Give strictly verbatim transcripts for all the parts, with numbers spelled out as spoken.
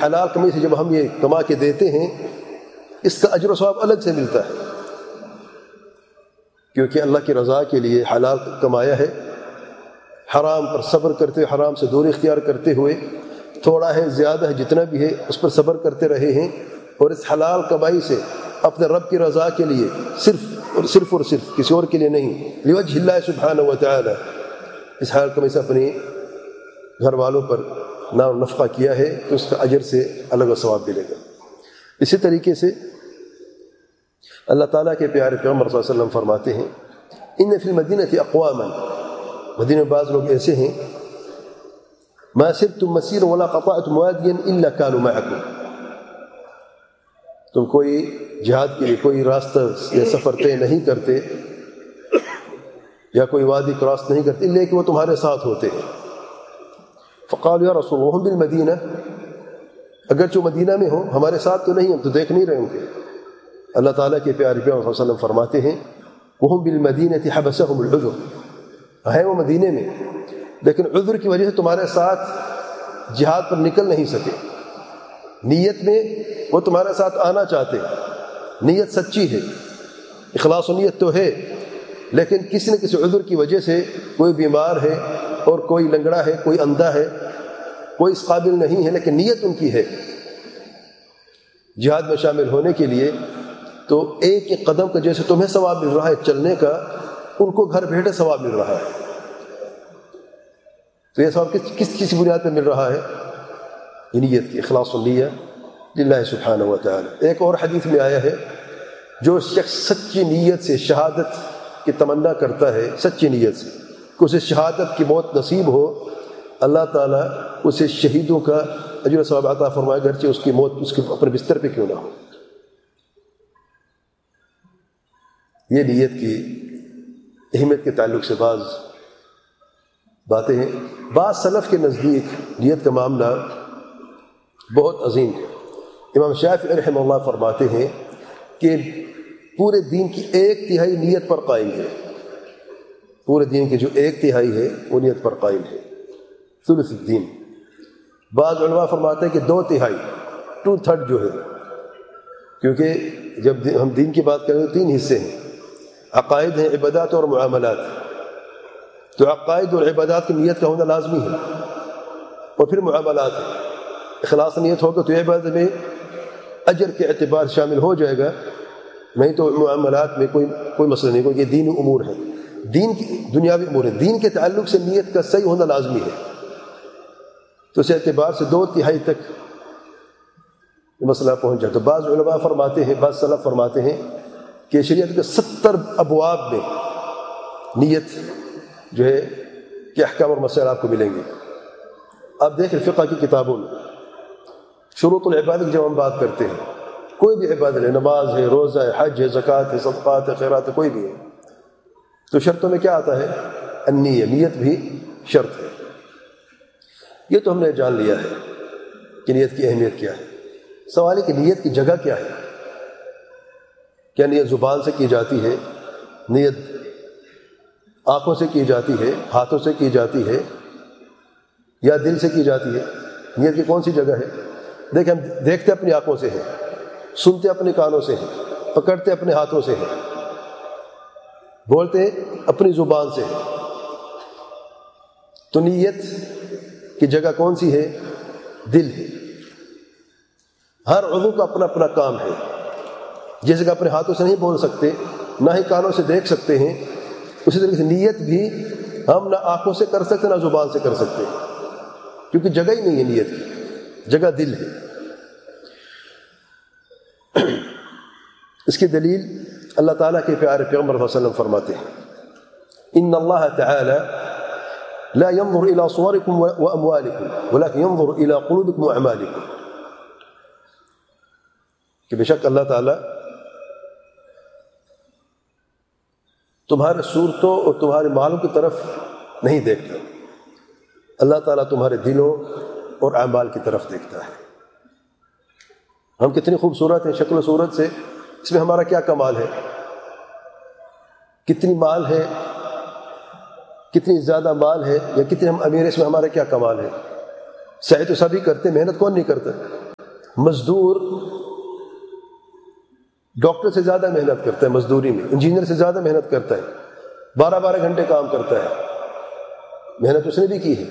حلال کمائی سے جب ہم یہ کما کے دیتے ہیں اس کا اجر و ثواب الگ سے ملتا ہے، کیونکہ اللہ کی رضا کے لیے حلال کمایا ہے، حرام پر صبر کرتے ہوئے، حرام سے دوری اختیار کرتے ہوئے، تھوڑا ہے زیادہ ہے جتنا بھی ہے اس پر صبر کرتے رہے ہیں، اور اس حلال کمائی سے اپنے رب کی رضا کے لیے صرف اور صرف اور صرف کسی اور کے لیے نہیں، لوجہ اللہ سبحانہ و تعالی اس حلال کمائی سے اپنے گھر والوں پر نام نفقہ کیا ہے تو اس کا اجر سے الگ و ثواب ملے گا۔ اسی طریقے سے اللہ تعالیٰ کے پیارے پیغمبر صلی اللہ علیہ وسلم فرماتے ہیں ان فی المدینۃ اقواما، مدینہ میں بعض لوگ ایسے ہیں ما سرتم مسیر ولا قطعتم وادیا الا كانوا معكم، تم کوئی جہاد کے لیے کوئی راستہ یا سفر طے نہیں کرتے یا کوئی وادی کراس نہیں کرتے لیکن وہ تمہارے ساتھ ہوتے ہیں۔ فقالوا یا رسول اللہ وهم بالمدینہ، اگرچہ مدینہ میں ہوں ہمارے ساتھ تو نہیں، ہم تو دیکھ نہیں رہے ہوں گے۔ اللہ تعالیٰ کے پیارے پیغمبر صلی اللہ علیہ وسلم فرماتے ہیں وهم بالمدینۃ حبسهم العذر، ہیں وہ مدینے میں لیکن عذر کی وجہ سے تمہارے ساتھ جہاد پر نکل نہیں سکے، نیت میں وہ تمہارے ساتھ آنا چاہتے ہیں، نیت سچی ہے، اخلاص و نیت تو ہے، لیکن کسی نہ کسی عذر کی وجہ سے کوئی بیمار ہے اور کوئی لنگڑا ہے، کوئی اندھا ہے، کوئی اس قابل نہیں ہے، لیکن نیت ان کی ہے جہاد میں شامل ہونے کے لیے، تو ایک ایک قدم کا جیسے تمہیں ثواب مل رہا ہے چلنے کا، ان کو گھر بیٹھے ثواب مل رہا ہے۔ تو یہ ثواب کس کس کس بنیاد پہ مل رہا ہے؟ نیت کی، اخلاص النیہ للہ سبحانہ و تعالی۔ ایک اور حدیث میں آیا ہے جو شخص سچی نیت سے شہادت کی تمنا کرتا ہے، سچی نیت سے کہ اسے شہادت کی موت نصیب ہو، اللہ تعالیٰ اسے شہیدوں کا اجر و ثواب عطا فرمائے، گرچہ اس کی موت اس کے اپنے بستر پہ کیوں نہ ہو۔ یہ نیت کی اہمیت کے تعلق سے بعض باتیں ہیں۔ بعض سلف کے نزدیک نیت کا معاملہ بہت عظیم ہے۔ امام شافعی رحمہ اللہ فرماتے ہیں کہ پورے دین کی ایک تہائی نیت پر قائم ہے، پورے دین کی جو ایک تہائی ہے وہ نیت پر قائم ہے، ثلث الدین۔ بعض علماء فرماتے ہیں کہ دو تہائی، ٹو تھرڈ جو ہے، کیونکہ جب ہم دین کی بات کریں تو تین حصے ہیں، عقائد ہیں، عبادات اور معاملات۔ تو عقائد اور عبادات کی نیت کا ہونا لازمی ہے، اور پھر معاملات ہے، اخلاص نیت ہوگا تو عبادت میں اجر کے اعتبار شامل ہو جائے گا، نہیں تو معاملات میں کوئی کوئی مسئلہ نہیں، کوئی یہ دینی امور ہے، دین کی دنیاوی امور ہے، دین کے تعلق سے نیت کا صحیح ہونا لازمی ہے۔ تو اس اعتبار سے دو تہائی تک یہ مسئلہ پہنچ جائے۔ تو بعض علماء فرماتے ہیں، بعض سلف فرماتے ہیں کہ شریعت کے ستر ابواب میں نیت جو ہے کہ احکام اور مسائل آپ کو ملیں گے۔ آپ دیکھیں فقہ کی کتابوں میں شروط العبادت جب ہم بات کرتے ہیں، کوئی بھی عبادت ہے، نماز ہے، روزہ ہے، حج ہے، زکوٰۃ ہے، صدقات ہے، خیرات ہے، کوئی بھی ہے، تو شرطوں میں کیا آتا ہے؟ النیہ، نیت بھی شرط ہے۔ یہ تو ہم نے جان لیا ہے کہ نیت کی اہمیت کیا ہے۔ سوال ہے کہ نیت کی جگہ کیا ہے؟ کیا نیت زبان سے کی جاتی ہے، نیت آنکھوں سے کی جاتی ہے، ہاتھوں سے کی جاتی ہے، یا دل سے کی جاتی ہے؟ نیت کی کون سی جگہ ہے؟ دیکھیں، ہم دیکھتے اپنی آنکھوں سے ہیں، سنتے اپنے کانوں سے ہیں، پکڑتے اپنے ہاتھوں سے ہیں، بولتے اپنی زبان سے ہیں۔ تو نیت کی جگہ کون سی ہے؟ دل ہے۔ ہر عضو کا اپنا اپنا کام ہے، جیسے کہ اپنے ہاتھوں سے نہیں بول سکتے، نہ ہی کانوں سے دیکھ سکتے ہیں، اسی طریقے سے نیت بھی ہم نہ آنکھوں سے کر سکتے نہ زبان سے کر سکتے، کیونکہ جگہ ہی نہیں ہے نیت کی، جگہ دل ہے۔ اس کی دلیل اللہ تعالیٰ کے پیارے پیغمبر صلی اللہ علیہ وسلم فرماتے ہیں ان اللہ تعالی لا ينظر الى صوركم واموالكم ولكن ينظر الى قلوبكم واعمالكم، کہ بے شک اللہ تعالیٰ تمہارے صورتوں اور تمہارے مالوں کی طرف نہیں دیکھتا، اللہ تعالیٰ تمہارے دلوں اور اعمال کی طرف دیکھتا ہے۔ ہم کتنی خوبصورت ہیں شکل و صورت سے، اس میں ہمارا کیا کمال ہے؟ کتنی مال ہے، کتنی زیادہ مال ہے، یا کتنے ہم امیر، اس میں ہمارا کیا کمال ہے؟ سعی تو سبھی کرتے، محنت کون نہیں کرتا؟ مزدور ڈاکٹر سے زیادہ محنت کرتا ہے مزدوری میں، انجینئر سے زیادہ محنت کرتا ہے، بارہ بارہ گھنٹے کام کرتا ہے، محنت اس نے بھی کی ہے،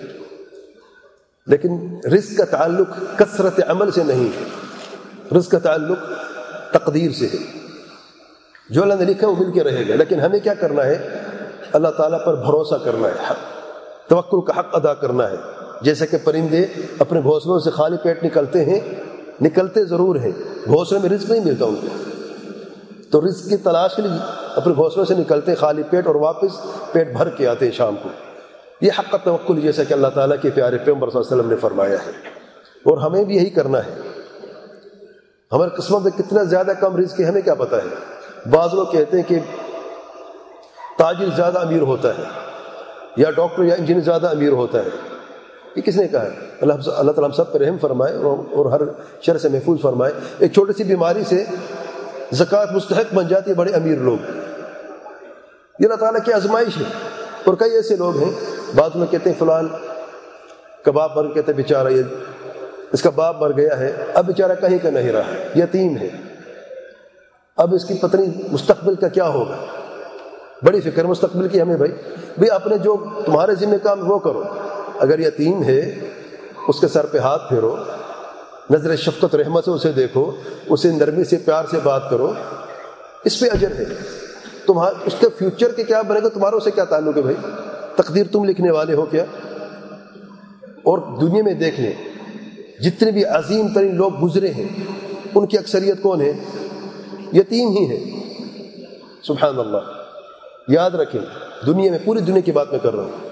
لیکن رزق کا تعلق کثرت عمل سے نہیں ہے، رزق کا تعلق تقدیر سے ہے، جو اللہ نے لکھا وہ مل کے رہے گا، لیکن ہمیں کیا کرنا ہے؟ اللہ تعالیٰ پر بھروسہ کرنا ہے، توکل کا حق ادا کرنا ہے۔ جیسے کہ پرندے اپنے گھونسلوں سے خالی پیٹ نکلتے ہیں، نکلتے ضرور ہیں، گھونسلے میں رزق نہیں ملتا ان کو، تو رزق کی تلاش کے لیے اپنے گھونسلوں سے نکلتے ہیں خالی پیٹ اور واپس پیٹ بھر کے آتے ہیں شام کو۔ یہ حق توکل جیسا کہ اللہ تعالیٰ کے پیارے پیغمبر صلی اللہ علیہ وسلم نے فرمایا ہے، اور ہمیں بھی یہی کرنا ہے۔ ہماری قسمت میں کتنا زیادہ کم رزق ہے ہمیں کیا پتہ ہے؟ بعض لوگ کہتے ہیں کہ تاجر زیادہ امیر ہوتا ہے، یا ڈاکٹر یا انجینئر زیادہ امیر ہوتا ہے۔ یہ کس نے کہا ہے؟ اللہ اللہ تعالیٰ ہم سب پر رحم فرمائے اور ہر شر سے محفوظ فرمائے۔ ایک چھوٹی سی بیماری سے زکوٰۃ مستحق بن جاتی ہے بڑے امیر لوگ، یہ اللہ تعالیٰ کی آزمائش ہے۔ اور کئی ایسے لوگ ہیں، بعض لوگ کہتے ہیں فلان کباب مر کہتے ہیں بیچارہ یہ اس کا باپ مر گیا ہے، اب بیچارہ کہیں کا نہیں رہا، یتیم ہے، اب اس کی پتہ نہیں مستقبل کا کیا ہوگا۔ بڑی فکر مستقبل کی ہمیں، بھائی بھائی اپنے جو تمہارے ذمہ کام وہ کرو۔ اگر یتیم ہے اس کے سر پہ ہاتھ پھیرو، نظر شفقت رحمت سے اسے دیکھو، اسے نرمی سے پیار سے بات کرو، اس پہ اجر ہے۔ تمہارا اس کے فیوچر کے کیا بنے گا تمہارا اسے کیا تعلق ہے بھائی؟ تقدیر تم لکھنے والے ہو کیا؟ اور دنیا میں دیکھ لیں جتنے بھی عظیم ترین لوگ گزرے ہیں ان کی اکثریت کون ہے؟ یتیم ہی ہے۔ سبحان اللہ، یاد رکھیں دنیا میں، پوری دنیا کی بات میں کر رہا ہوں،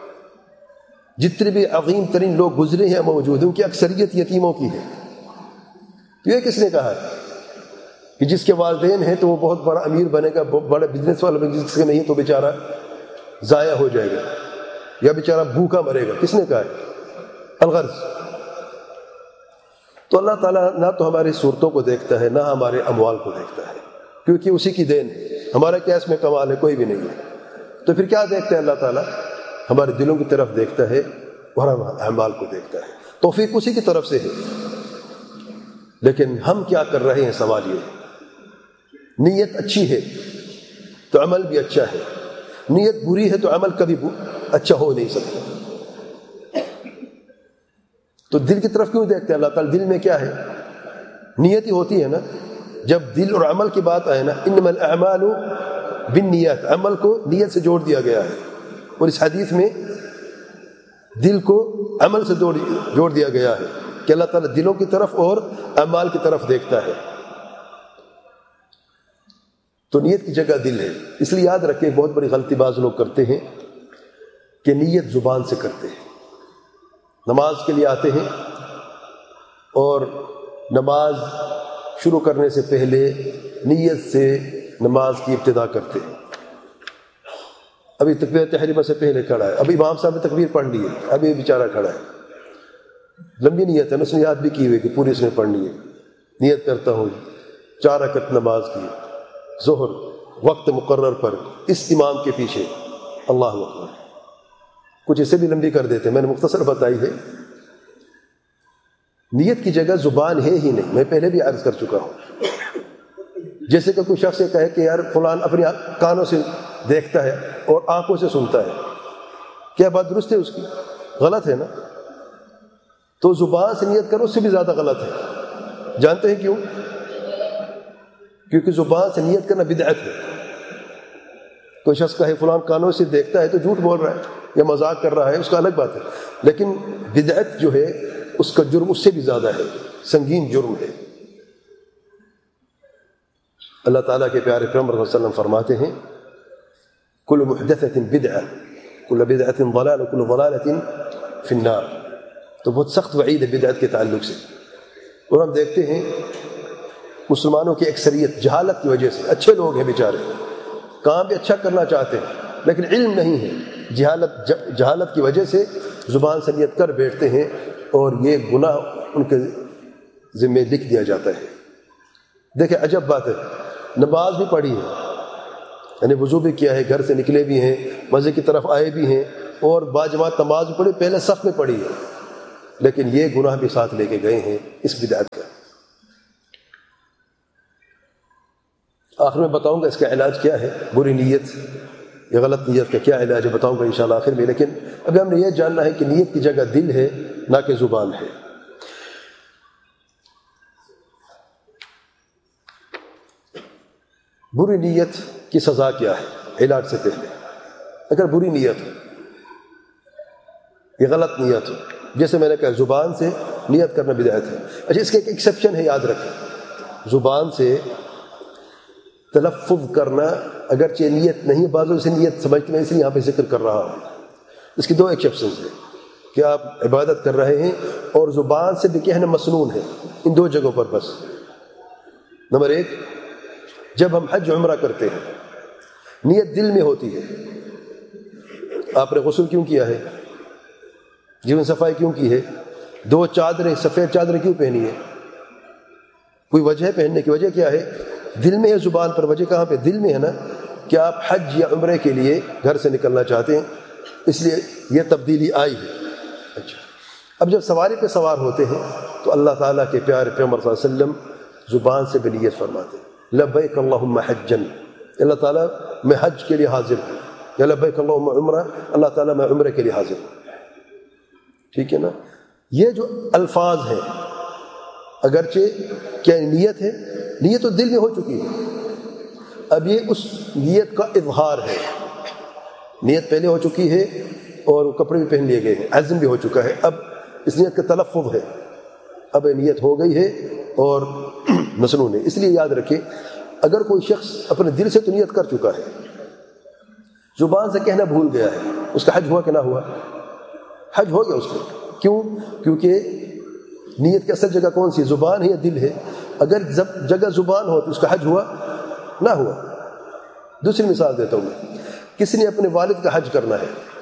جتنے بھی عظیم ترین لوگ گزرے ہیں موجود ہیں ان کی اکثریت یتیموں کی ہے۔ تو یہ کس نے کہا ہے کہ جس کے والدین ہیں تو وہ بہت بڑا امیر بنے گا، بڑا بزنس والا بنے گا، جس کے نہیں تو بیچارہ ضائع ہو جائے گا یا بیچارہ بھوکا مرے گا؟ کس نے کہا ہے؟ الغرض تو اللہ تعالیٰ نہ تو ہماری صورتوں کو دیکھتا ہے نہ ہمارے اموال کو دیکھتا ہے، کیونکہ اسی کی دین ہے، ہمارا کیا اس میں کمال ہے؟ کوئی بھی نہیں ہے۔ تو پھر کیا دیکھتا ہے اللہ تعالیٰ؟ ہمارے دلوں کی طرف دیکھتا ہے اور ہم اعمال کو دیکھتا ہے، توفیق اسی کی طرف سے ہے۔ لیکن ہم کیا کر رہے ہیں؟ سوال یہ ہے۔ نیت اچھی ہے تو عمل بھی اچھا ہے، نیت بری ہے تو عمل کبھی اچھا ہو نہیں سکتا۔ تو دل کی طرف کیوں دیکھتے ہیں اللہ تعالیٰ؟ دل میں کیا ہے؟ نیت ہی ہوتی ہے نا۔ جب دل اور عمل کی بات آئے نا، انما الاعمال بالنیات، عمل کو نیت سے جوڑ دیا گیا ہے، اور اس حدیث میں دل کو عمل سے جوڑ دیا گیا ہے کہ اللہ تعالیٰ دلوں کی طرف اور اعمال کی طرف دیکھتا ہے۔ تو نیت کی جگہ دل ہے۔ اس لیے یاد رکھیں، بہت بڑی غلطی بعض لوگ کرتے ہیں کہ نیت زبان سے کرتے ہیں، نماز کے لیے آتے ہیں اور نماز شروع کرنے سے پہلے نیت سے نماز کی ابتدا کرتے ہیں۔ ابھی تکبیر تحریمہ سے پہلے کھڑا ہے، ابھی امام صاحب نے تکبیر پڑھ لی ہے، ابھی بیچارہ کھڑا ہے، لمبی نیت ہے، اس نے یاد بھی کی ہوئی کہ پوری اس نے پڑھنی ہے۔ نیت کرتا ہوں چار رکعت نماز کی، ظہر وقت مقرر پر، اس امام کے پیچھے، اللہ اکبر۔ کچھ اسے بھی لمبی کر دیتے، میں نے مختصر بتائی ہے۔ نیت کی جگہ زبان ہے ہی نہیں، میں پہلے بھی عرض کر چکا ہوں۔ جیسے کہ کوئی شخص یہ کہے کہ یار فلان اپنی کانوں سے دیکھتا ہے اور آنکھوں سے سنتا ہے، کیا بات درست ہے اس کی؟ غلط ہے نا۔ تو زبان سے نیت کرو، اس سے بھی زیادہ غلط ہے۔ جانتے ہیں کیوں؟ کیونکہ زبان سے نیت کرنا بدعت ہے۔ کوئی شخص کہے فلان کانوں سے دیکھتا ہے تو جھوٹ بول رہا ہے یا مذاق کر رہا ہے، اس کا الگ بات ہے، لیکن بدعت جو ہے اس کا جرم اس سے بھی زیادہ ہے، سنگین جرم ہے۔ اللہ تعالیٰ کے پیارے پیغمبر صلی اللہ علیہ وسلم فرماتے ہیں کل محدثۃ بدعہ کل بدعۃ ضلالہ کل ضلالۃ فی النار۔ تو بہت سخت وعید ہے بدعت کے تعلق سے۔ اور ہم دیکھتے ہیں مسلمانوں کی اکثریت جہالت کی وجہ سے، اچھے لوگ ہیں بیچارے، کام بھی اچھا کرنا چاہتے ہیں لیکن علم نہیں ہے، جہالت جہالت کی وجہ سے زبان سے نیت کر بیٹھتے ہیں اور یہ گناہ ان کے ذمہ لکھ دیا جاتا ہے۔ دیکھیں عجب بات ہے، نماز بھی پڑھی ہے، یعنی وضو بھی کیا ہے، گھر سے نکلے بھی ہیں، مسجد کی طرف آئے بھی ہیں اور باجماعت نماز بھی پڑھی، پہلے صف میں پڑھی ہے، لیکن یہ گناہ بھی ساتھ لے کے گئے ہیں اس بدعت کا۔ آخر میں بتاؤں گا اس کا علاج کیا ہے، بری نیت یا غلط نیت کا کیا علاج ہے بتاؤں گا انشاءاللہ آخر میں. لیکن ابھی ہم نے یہ جاننا ہے کہ نیت کی جگہ دل ہے نہ کہ زبان ہے. بری نیت کی سزا کیا ہے علاج سے پہلے؟ اگر بری نیت ہو یہ غلط نیت ہو، جیسے میں نے کہا زبان سے نیت کرنا بدعت ہے. اچھا اس کا ایک ایکسیپشن ہے، یاد رکھیں، زبان سے تلفظ کرنا اگرچہ نیت نہیں، بعضوں اسے نیت سمجھتے ہیں، اس لیے یہاں پہ ذکر کر رہا ہوں. اس کی دو ایکسیپشنز ہیں کہ آپ عبادت کر رہے ہیں اور زبان سے بھی کہنا مسنون ہے، ان دو جگہوں پر بس. نمبر ایک، جب ہم حج عمرہ کرتے ہیں نیت دل میں ہوتی ہے، آپ نے غسل کیوں کیا ہے، جیون صفائی کیوں کی ہے، دو چادریں سفید چادریں کیوں پہنی ہے، کوئی وجہ ہے پہننے کی؟ وجہ کیا ہے؟ دل میں ہے. زبان پر وجہ کہاں پہ؟ دل میں ہے نا، کہ آپ حج یا عمرے کے لیے گھر سے نکلنا چاہتے ہیں، اس لیے یہ تبدیلی آئی ہے. اچھا اب جب سواری پہ سوار ہوتے ہیں تو اللہ تعالیٰ کے پیارے پیغمبر صلی اللہ علیہ وسلم زبان سے بھی نیت فرماتے ہیں، لبیک اللہم حجن، اللہ تعالیٰ میں حج کے لیے حاضر ہوں، یا لبیک اللہم عمرہ، اللہ تعالیٰ میں عمرے کے لیے حاضر ہوں. ٹھیک ہے نا؟ یہ جو الفاظ ہیں اگرچہ کیا نیت ہے، نیت تو دل میں ہو چکی ہے، اب یہ اس نیت کا اظہار ہے. نیت پہلے ہو چکی ہے اور کپڑے بھی پہن لیے گئے ہیں، عزم بھی ہو چکا ہے، اب اس نیت کا تلفظ ہے، اب یہ نیت ہو گئی ہے اور مسنون ہے. اس لیے یاد رکھیں، اگر کوئی شخص اپنے دل سے تو نیت کر چکا ہے، زبان سے کہنا بھول گیا ہے، اس کا حج ہوا کہ نہ ہوا؟ حج ہو گیا اس کو. کیوں؟ کیونکہ نیت کی اصل جگہ کون سی، زبان ہے یا دل ہے؟ اگر جگہ زبان ہو تو اس کا حج ہوا نہ ہوا. دوسری مثال دیتا ہوں میں، کسی نے اپنے والد کا حج کرنا ہے،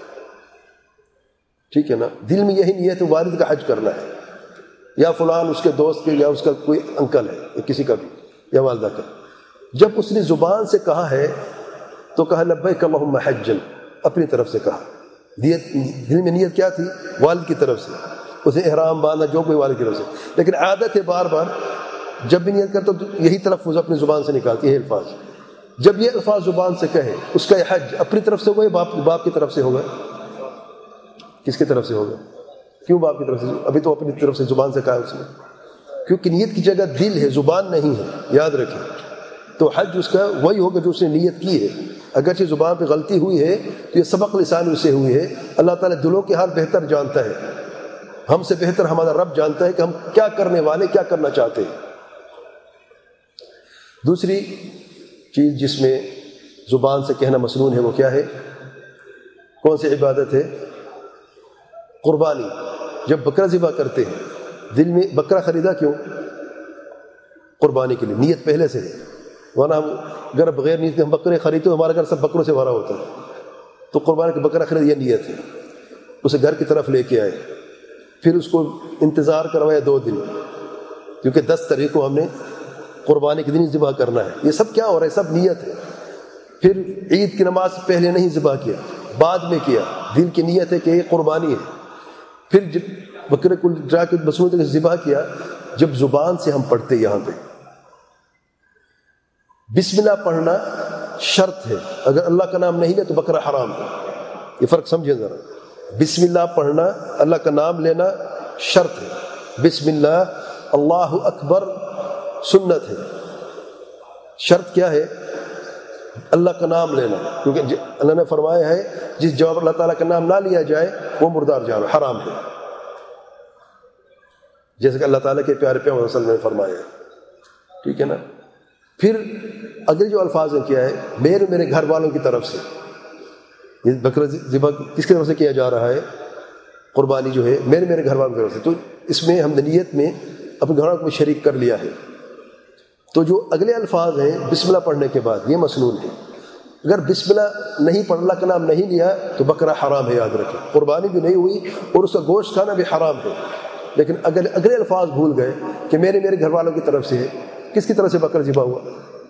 ٹھیک ہے نا، دل میں یہی نیت ہے والد کا حج کرنا ہے، یا فلان اس کے دوست کے یا اس کا کوئی انکل ہے یا کسی کا بھی یا والدہ کا. جب اس نے زبان سے کہا ہے تو کہا لبیک اللہم حجن، اپنی طرف سے کہا. نیت دل میں نیت کیا تھی؟ والد کی طرف سے، اسے احرام باندھا جو کوئی والد کی طرف سے. لیکن عادت ہے بار بار جب بھی نیت کرتا تو یہی تلفظ اپنی زبان سے نکالتی ہے الفاظ. جب یہ الفاظ زبان سے کہے اس کا حج اپنی طرف سے ہوگا یا باپ باپ کی طرف سے ہوگا؟ کس کی طرف سے ہوگا؟ کیوں باپ کی طرف سے؟ ابھی تو اپنی طرف سے زبان سے کہا اس نے، کیونکہ نیت کی جگہ دل ہے، زبان نہیں ہے، یاد رکھیں. تو حج اس کا وہی ہوگا جو اس نے نیت کی ہے. اگرچہ زبان پہ غلطی ہوئی ہے تو یہ سبق لسانی سے ہوئی ہے. اللہ تعالیٰ دلوں کے حال بہتر جانتا ہے، ہم سے بہتر ہمارا رب جانتا ہے کہ ہم کیا کرنے والے، کیا کرنا چاہتے ہیں. دوسری چیز جس میں زبان سے کہنا مسنون ہے وہ کیا ہے؟ کون سی عبادت ہے؟ قربانی. جب بکرا ذبح کرتے ہیں دل میں بکرا خریدا کیوں؟ قربانی کے لیے. نیت پہلے سے ہے، ورنہ ہم اگر بغیر نیت کے ہم بکرے خریدتے ہمارا گھر سب بکروں سے بھرا ہوتا ہے. تو قربانی کے بکرا خرید یہ نیت ہے. اسے گھر کی طرف لے کے آئے، پھر اس کو انتظار کروایا دو دن، کیونکہ دس تاریخ کو ہم نے قربانی کے دن ذبح کرنا ہے. یہ سب کیا ہو رہا ہے؟ سب نیت ہے. پھر عید کی نماز پہلے نہیں ذبح کیا، بعد میں کیا. دل کی نیت ہے کہ یہ قربانی ہے. پھر جب بکرے کو جا کے مسنون طریقے سے ذبح کیا، جب زبان سے ہم پڑھتے یہاں پہ بسم اللہ پڑھنا شرط ہے، اگر اللہ کا نام نہیں لے تو بکرا حرام ہے. یہ فرق سمجھیں ذرا. بسم اللہ پڑھنا، اللہ کا نام لینا شرط ہے. بسم اللہ اللہ اکبر سنت ہے. شرط کیا ہے؟ اللہ کا نام لینا، کیونکہ اللہ نے فرمایا ہے جس جواب اللہ تعالیٰ کا نام نہ لیا جائے وہ مردار جانور حرام ہے، جیسے کہ اللہ تعالیٰ کے پیارے پیغمبر صلی اللہ علیہ وسلم نے فرمایا ہے. ٹھیک ہے نا؟ پھر اگلے جو الفاظ ہیں کیا ہے؟ میرے میرے گھر والوں کی طرف سے. یہ بکرا ذبح کس کی طرف سے کیا جا رہا ہے؟ قربانی جو ہے میرے میرے گھر والوں کی طرف سے. تو اس میں ہم نے نیت میں اپنے گھر والوں کو شریک کر لیا ہے. تو جو اگلے الفاظ ہیں بسم اللہ پڑھنے کے بعد یہ مسنون ہے. اگر بسم اللہ نہیں پڑھ، اللہ کا نام نہیں لیا تو بکرا حرام ہے، یاد رکھیں. قربانی بھی نہیں ہوئی اور اس کا گوشت کھانا بھی حرام ہے. لیکن اگر اگلے الفاظ بھول گئے کہ میرے میرے گھر والوں کی طرف سے ہے، کس کی طرف سے بکرا ذبح ہوا؟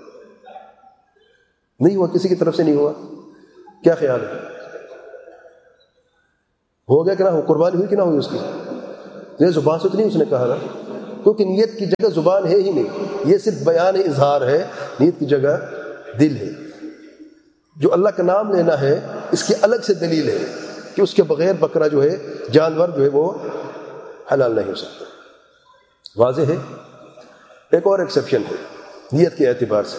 نہیں ہوا، کسی کی طرف سے نہیں ہوا. کیا خیال ہے؟ ہو گیا کہ نہ ہو؟ قربانی ہوئی کہ نہ ہوئی اس کی؟ یہ زبان سے تو نہیں اس نے کہا نا، کیونکہ نیت کی جگہ زبان ہے ہی نہیں. یہ صرف بیان اظہار ہے، نیت کی جگہ دل ہے. جو اللہ کا نام لینا ہے اس کی الگ سے دلیل ہے کہ اس کے بغیر بکرا جو ہے جانور جو ہے وہ حلال نہیں ہو سکتا. واضح ہے. ایک اور ایکسیپشن ہے نیت کے اعتبار سے.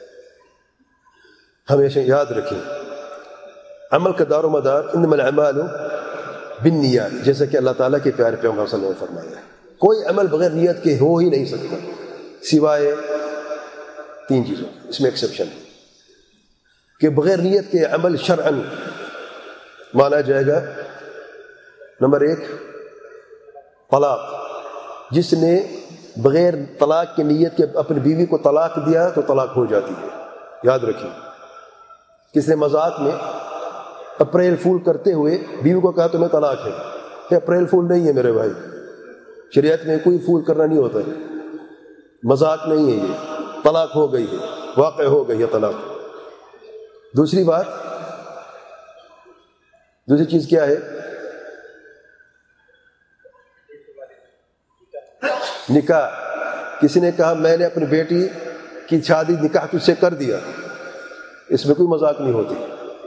ہمیشہ یاد رکھیں عمل کا دار و مدار انما الاعمال بالنیات، جیسا کہ اللہ تعالیٰ کے پیارے پیغمبر صلی اللہ علیہ وسلم نے فرمایا ہے. کوئی عمل بغیر نیت کے ہو ہی نہیں سکتا سوائے تین چیزوں. اس میں ایکسیپشن ہے کہ بغیر نیت کے عمل شرعاً مانا جائے گا. نمبر ایک طلاق. جس نے بغیر طلاق کی نیت کے اپنی بیوی کو طلاق دیا تو طلاق ہو جاتی ہے. یاد رکھیں. کس نے مذاق میں اپریل فول کرتے ہوئے بیوی کو کہا تمہیں طلاق ہے. یہ اپریل فول نہیں ہے میرے بھائی. شریعت میں کوئی فول کرنا نہیں ہوتا ہے. مذاق نہیں ہے. یہ طلاق ہو گئی ہے، واقع ہو گئی ہے طلاق. دوسری بات، دوسری چیز کیا ہے؟ نکاح. کسی نے کہا میں نے اپنی بیٹی کی شادی نکاح تجھ سے کر دیا. اس میں کوئی مذاق نہیں ہوتی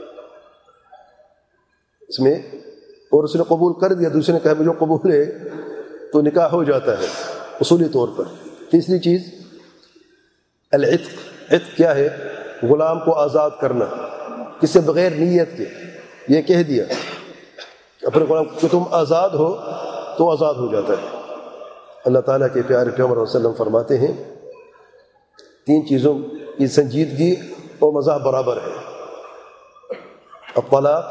اس میں. اور اس نے قبول کر دیا، دوسرے نے کہا مجھے قبول ہے، تو نکاح ہو جاتا ہے اصولی طور پر. تیسری چیز العتق. عتق کیا ہے؟ غلام کو آزاد کرنا. کسی بغیر نیت کے یہ کہہ دیا اپنے غلام کہ تم آزاد ہو تو آزاد ہو جاتا ہے. اللہ تعالیٰ کے پیارے پیغمبر صلی اللہ علیہ وسلم فرماتے ہیں تین چیزوں کی سنجیدگی اور مزاح برابر ہے. الطلاق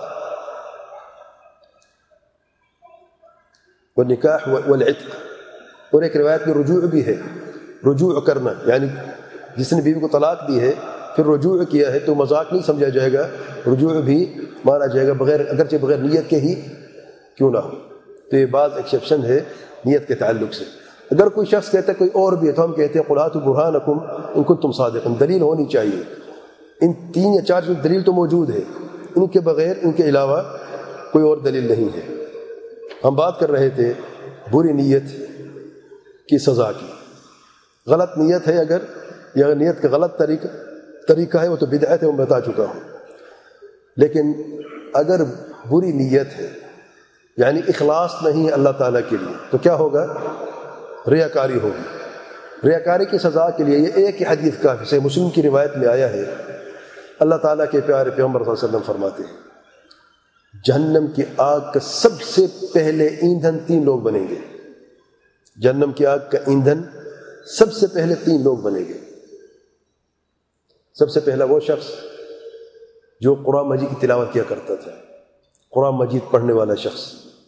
والنکاح والعتق. اور ایک روایت میں رجوع بھی ہے. رجوع کرنا یعنی جس نے بیوی کو طلاق دی ہے پھر رجوع کیا ہے تو مذاق نہیں سمجھا جائے گا. رجوع بھی مانا جائے گا بغیر اگرچہ بغیر نیت کے ہی کیوں نہ ہو. تو یہ بعض ایکسیپشن ہے نیت کے تعلق سے. اگر کوئی شخص کہتا ہے کوئی اور بھی ہے تو ہم کہتے ہیں قل ہاتوا برہانکم ان کنتم صادقین. دلیل ہونی چاہیے. ان تین یا چار دلیل تو موجود ہے، ان کے بغیر ان کے علاوہ کوئی اور دلیل نہیں ہے. ہم بات کر رہے تھے بری نیت کی سزا کی. غلط نیت ہے اگر یا نیت کا غلط طریقہ طریقہ ہے وہ تو بدعت ہے، وہ بتا چکا ہوں. لیکن اگر بری نیت ہے یعنی اخلاص نہیں اللہ تعالیٰ کے لیے تو کیا ہوگا؟ ریاکاری ہوگی. ریاکاری کی سزا کے لیے یہ ایک ہی حدیث کافی ہے. مسلم کی روایت میں آیا ہے اللہ تعالیٰ کے پیارے پیغمبر صلی اللہ علیہ وسلم فرماتے ہیں جہنم کی آگ کا سب سے پہلے ایندھن تین لوگ بنیں گے. جہنم کی آگ کا ایندھن سب سے پہلے تین لوگ بنیں گے. سب سے پہلا وہ شخص جو قرآن مجید کی تلاوت کیا کرتا تھا، قرآن مجید پڑھنے والا شخص.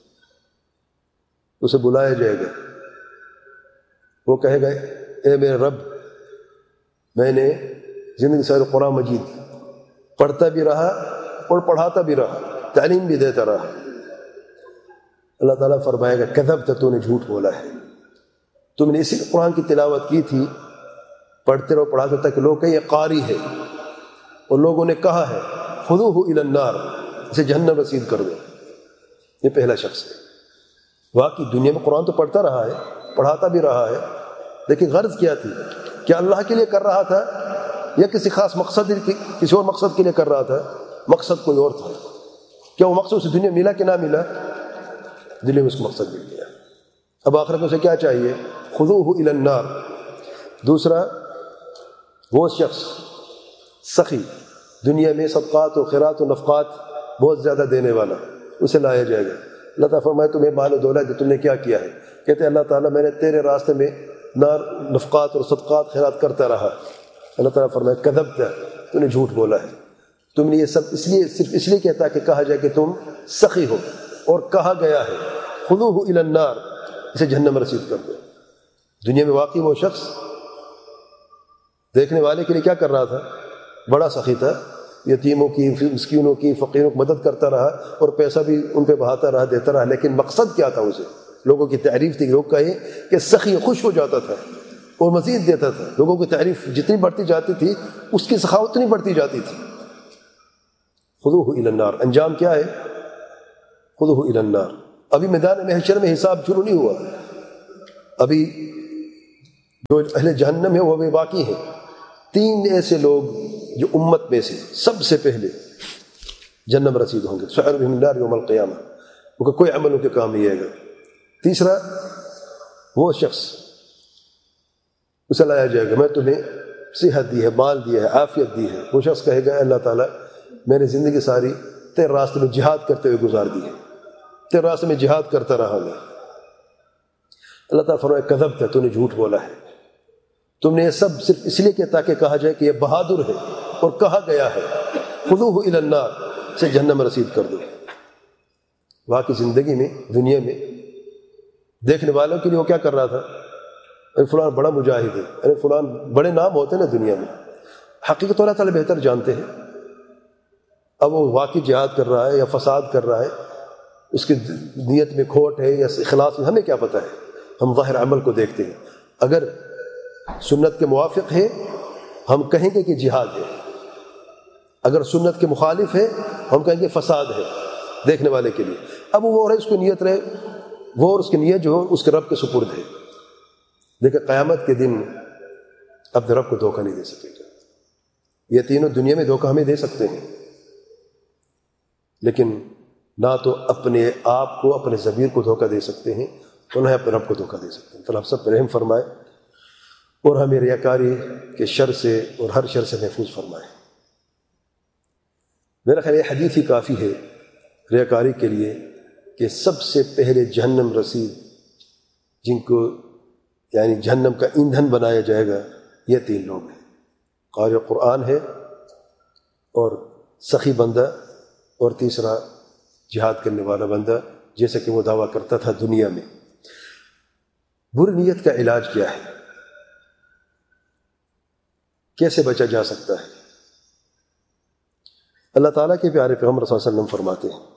اسے بلایا جائے گا، وہ کہے گا اے میرے رب میں نے زندگی ساری قرآن مجید پڑھتا بھی رہا اور پڑھاتا بھی رہا، تعلیم بھی دیتا رہا. اللہ تعالیٰ فرمائے گا کذبت، تو نے جھوٹ بولا ہے. تم نے اسی قرآن کی تلاوت کی تھی، پڑھتے رہو پڑھاتے تک لوگ کہیں یہ قاری ہے، اور لوگوں نے کہا ہے خذوہ الی النار، اسے جہنم رسید کر دو. یہ پہلا شخص ہے. واقعی دنیا میں قرآن تو پڑھتا رہا ہے، پڑھاتا بھی رہا ہے، لیکن غرض کیا تھی؟ کیا اللہ کے لیے کر رہا تھا یا کسی خاص مقصد کسی اور مقصد کے لیے کر رہا تھا؟ مقصد کوئی اور تھا. کیا وہ مقصد اسے دنیا ملا کہ نہ ملا؟ دنیا میں اس کو مقصد مل گیا. اب آخرت میں سے کیا چاہیے؟ خذوہ الی النار. دوسرا وہ شخص سخی، دنیا میں صدقات و خیرات و نفقات بہت زیادہ دینے والا، اسے لایا جائے گا. اللہ تعالیٰ فرمائے تمہیں مال و دولت تم نے کیا کیا ہے؟ کہتے ہیں اللہ تعالیٰ میں نے تیرے راستے میں نار نفقات اور صدقات خیرات کرتا رہا. اللہ تعالیٰ فرمائے کذبت، تو نے جھوٹ بولا ہے. تم نے یہ سب اس لیے صرف اس لیے کہتا کہ کہا جائے کہ تم سخی ہو، اور کہا گیا ہے خذوہ الی النار، اسے جہنم رسید کر دو. دنیا میں واقعی وہ شخص دیکھنے والے کے لیے کیا کر رہا تھا؟ بڑا سخی تھا. یتیموں کی، مسکینوں کی، فقیروں کی مدد کرتا رہا اور پیسہ بھی ان پہ بہاتا رہا، دیتا رہا. لیکن مقصد کیا تھا؟ اسے لوگوں کی تعریف تھی. لوگ کہیں کہ سخی خوش ہو جاتا تھا اور مزید دیتا تھا. لوگوں کی تعریف جتنی بڑھتی جاتی تھی اس کی سخاوت اتنی بڑھتی جاتی تھی. خذوہ الی النار. انجام کیا ہے؟ خذوہ الی النار. ابھی میدان محشر میں حساب شروع نہیں ہوا. ابھی جو اہل جہنم ہے وہ ابھی باقی ہیں. تین ایسے لوگ جو امت میں سے سب سے پہلے جہنم رسید ہوں گے، سعر بهم النار یوم القیامہ، ان کا کوئی عمل ان کے کام نہیں آئے گا۔ تیسرا، وہ شخص اسے لایا جائے گا، میں تمہیں صحت دی ہے، مال دیا ہے، عافیت دی ہے۔ وہ شخص کہے گا اللہ تعالیٰ میں نے زندگی ساری تیرے راستے میں جہاد کرتے ہوئے گزار دی ہے، تیرے راستے میں جہاد کرتا رہا میں۔ اللہ تعالیٰ فرمائے کذبت، تو نے جھوٹ بولا ہے، تم نے یہ سب صرف اس لیے کیا تاکہ کہا جائے کہ یہ بہادر ہے، اور کہا گیا ہے خذوہ الی النار، سے جہنم رسید کر دو۔ وہاں کی زندگی میں، دنیا میں دیکھنے والوں کے لیے وہ کیا کر رہا تھا؟ ارے فلان بڑا مجاہد ہے، ارے فلان بڑے نام ہوتے ہیں نا دنیا میں، حقیقت اللہ تعالیٰ بہتر جانتے ہیں۔ اب وہ واقعی جہاد کر رہا ہے یا فساد کر رہا ہے، اس کی نیت میں کھوٹ ہے یا اخلاص میں، ہمیں کیا پتہ ہے؟ ہم ظاہر عمل کو دیکھتے ہیں۔ اگر سنت کے موافق ہے ہم کہیں گے کہ جہاد ہے، اگر سنت کے مخالف ہے ہم کہیں گے فساد ہے دیکھنے والے کے لیے۔ اب وہ رہے اس کو نیت رہے، وہ اور اس کی نیت جو اس کے رب کے سپرد ہے۔ دیکھیں قیامت کے دن اپنے رب کو دھوکہ نہیں دے سکے گا۔ یہ تینوں دنیا میں دھوکہ ہمیں دے سکتے ہیں، لیکن نہ تو اپنے آپ کو، اپنے ضمیر کو دھوکہ دے سکتے ہیں، اور نہ اپنے رب کو دھوکہ دے سکتے ہیں۔ تو ہم سب پر رحم فرمائے اور ہمیں ریاکاری کے شر سے اور ہر شر سے محفوظ فرمائے۔ میرا خیال یہ حدیث ہی کافی ہے ریاکاری کے لیے کہ سب سے پہلے جہنم رسید جن کو یعنی جہنم کا ایندھن بنایا جائے گا یہ تین لوگ ہیں، قاری قرآن ہے، اور سخی بندہ، اور تیسرا جہاد کرنے والا بندہ، جیسا کہ وہ دعویٰ کرتا تھا دنیا میں۔ بری نیت کا علاج کیا ہے؟ کیسے بچا جا سکتا ہے؟ اللہ تعالیٰ کے پیارے پیغمبر صلی اللہ علیہ وسلم فرماتے ہیں،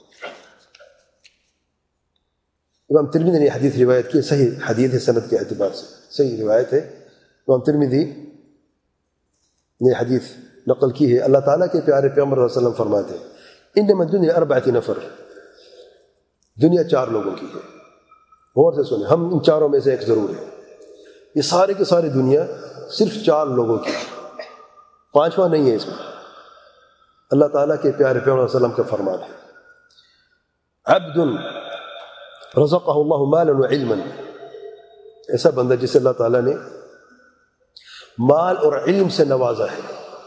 امام ترمذی نے حدیث روایت کی، صحیح حدیث ہے سند کے اعتبار سے، صحیح روایت ہے، امام ترمذی نے حدیث نقل کی ہے۔ اللہ تعالیٰ کے پیارے پیغمبر صلی اللہ علیہ وسلم فرماتے ہیں انما الدنیا اربعۃ نفر، دنیا چار لوگوں کی ہے۔ غور سے سنیں، ہم ان چاروں میں سے ایک ضرور ہے۔ یہ سارے کی ساری دنیا صرف چار لوگوں کی ہے، پانچواں نہیں ہے اس میں۔ اللہ تعالیٰ کے پیارے پیغمبر صلی اللہ علیہ وسلم کا فرمان ہے عبد رزقہ اللہ مالا وعلما، ایسا بندہ جسے اللہ تعالیٰ نے مال اور علم سے نوازا ہے،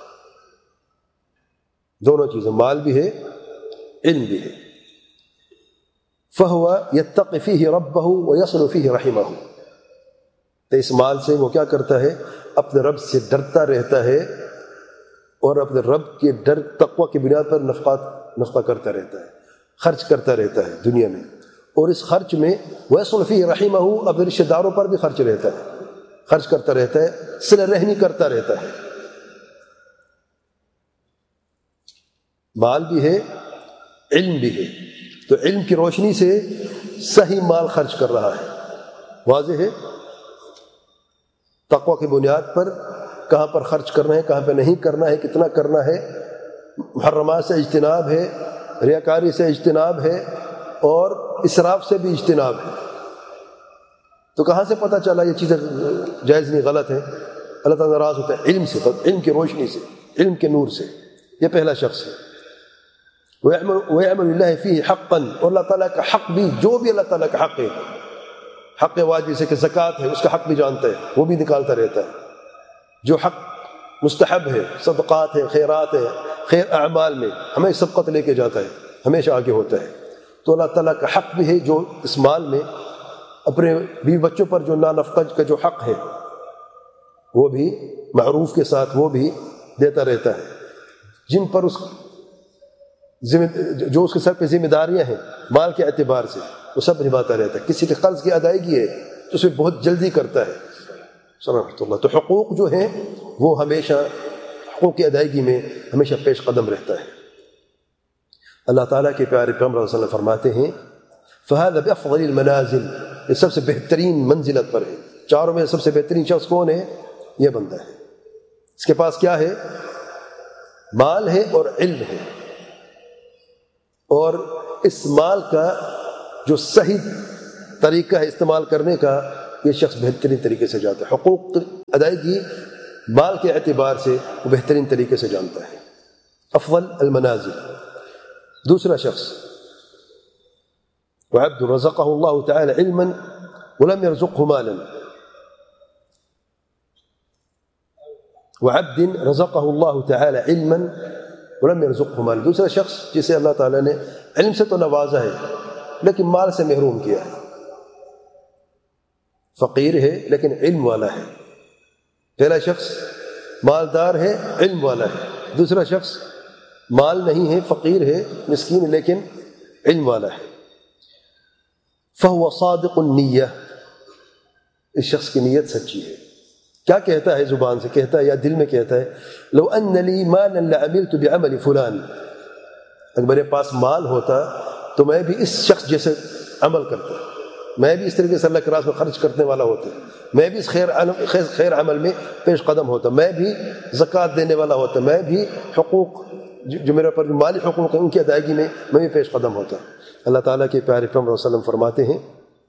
دونوں چیزیں، مال بھی ہے علم بھی ہے۔ فَهُوَ يَتَّقِ فِيهِ رَبَّهُ وَيَصِلُ فِيهِ رَحِمَهُ، تو اس مال سے وہ کیا کرتا ہے؟ اپنے رب سے ڈرتا رہتا ہے، اور اپنے رب کے ڈر تقوی کی بنیاد پر نفقات نفقہ کرتا رہتا ہے، خرچ کرتا رہتا ہے دنیا میں، اور اس خرچ میں وَيَصِلُ فِيهِ رَحِمَهُ، اپنے رشتہ داروں پر بھی خرچ رہتا ہے، خرچ کرتا رہتا ہے، صلہ رحمی کرتا رہتا ہے۔ مال بھی ہے علم بھی ہے، تو علم کی روشنی سے صحیح مال خرچ کر رہا ہے، واضح ہے۔ تقوی کی بنیاد پر کہاں پر خرچ کرنا ہے، کہاں پہ نہیں کرنا ہے، کتنا کرنا ہے، محرمات سے اجتناب ہے، ریاکاری سے اجتناب ہے، اور اسراف سے بھی اجتناب ہے۔ تو کہاں سے پتہ چلا یہ چیزیں جائز نہیں غلط ہیں؟ اللہ تعالیٰ ناراض ہوتا ہے علم سے، علم کی روشنی سے، علم کے نور سے۔ یہ پہلا شخص ہے۔ وَيَعْمَلُ لِلَّهِ فِيهِ حَقًّا، اور اللہ تعالیٰ کا حق بھی، جو بھی اللہ تعالیٰ کا حق ہے، حق واجب جیسے کہ زکوٰۃ ہے، اس کا حق بھی جانتا ہے، وہ بھی نکالتا رہتا ہے۔ جو حق مستحب ہے، صدقات ہے، خیرات ہے، خیر اعمال میں ہمیں سبقت لے کے جاتا ہے، ہمیشہ آگے ہوتا ہے۔ تو اللہ تعالیٰ کا حق بھی ہے، جو اس مال میں اپنے بیوی بچوں پر جو نانفقہ کا جو حق ہے وہ بھی معروف کے ساتھ وہ بھی دیتا رہتا ہے۔ جن پر اس جو اس کے سر پہ ذمہ داریاں ہیں مال کے اعتبار سے، وہ سب نبھاتا رہتا ہے۔ کسی کے قرض کی ادائیگی ہے تو اسے بہت جلدی کرتا ہے۔ سبحان اللہ۔ تو حقوق جو ہیں وہ ہمیشہ حقوق کی ادائیگی میں ہمیشہ پیش قدم رہتا ہے۔ اللہ تعالیٰ کے پیارے پیغمبر صلی اللہ علیہ وسلم فرماتے ہیں فَهَذَا بِأَفْضَلِ الْمَنَازِلِ، یہ سب سے بہترین منزلت پر ہے۔ چاروں میں سب سے بہترین شخص کون ہے؟ یہ بندہ ہے۔ اس کے پاس کیا ہے؟ مال ہے اور علم ہے، اور اس مال کا جو صحیح طریقہ ہے استعمال کرنے کا، یہ شخص بہترین طریقے سے جاتا ہے۔ حقوق ادائیگی مال کے اعتبار سے وہ بہترین طریقے سے جانتا ہے. افضل المنازل. دوسرا شخص وعبد رزقه الله تعالى علما ولم يرزقه مالا. وعبد رزقه الله تعالى علما ولم يرزقه مالا. دوسرا شخص جسے اللہ تعالیٰ نے علم سے تو نوازا ہے لیکن مال سے محروم کیا ہے. فقیر ہے لیکن علم والا ہے. پہلا شخص مالدار ہے علم والا ہے. دوسرا شخص مال نہیں ہے فقیر ہے مسکین ہے لیکن علم والا ہے. فهو صادق النیہ. اس شخص کی نیت سچی ہے. کیا کہتا ہے زبان سے کہتا ہے یا دل میں کہتا ہے لو ان لی مالا لعملت بعمل فلان. اگر میرے پاس مال ہوتا تو میں بھی اس شخص جیسے عمل کرتا, میں بھی اس طریقے سے اللہ کے راستے میں خرچ کرنے والا ہوتا, میں بھی اس خیر خیر عمل میں پیش قدم ہوتا, میں بھی زکوٰۃ دینے والا ہوتا, میں بھی حقوق جو میرے پر مالی حقوق ہیں ان کی ادائیگی میں میں بھی پیش قدم ہوتا. اللہ تعالیٰ کے پیارے پیغمبر صلی اللہ علیہ وسلم فرماتے ہیں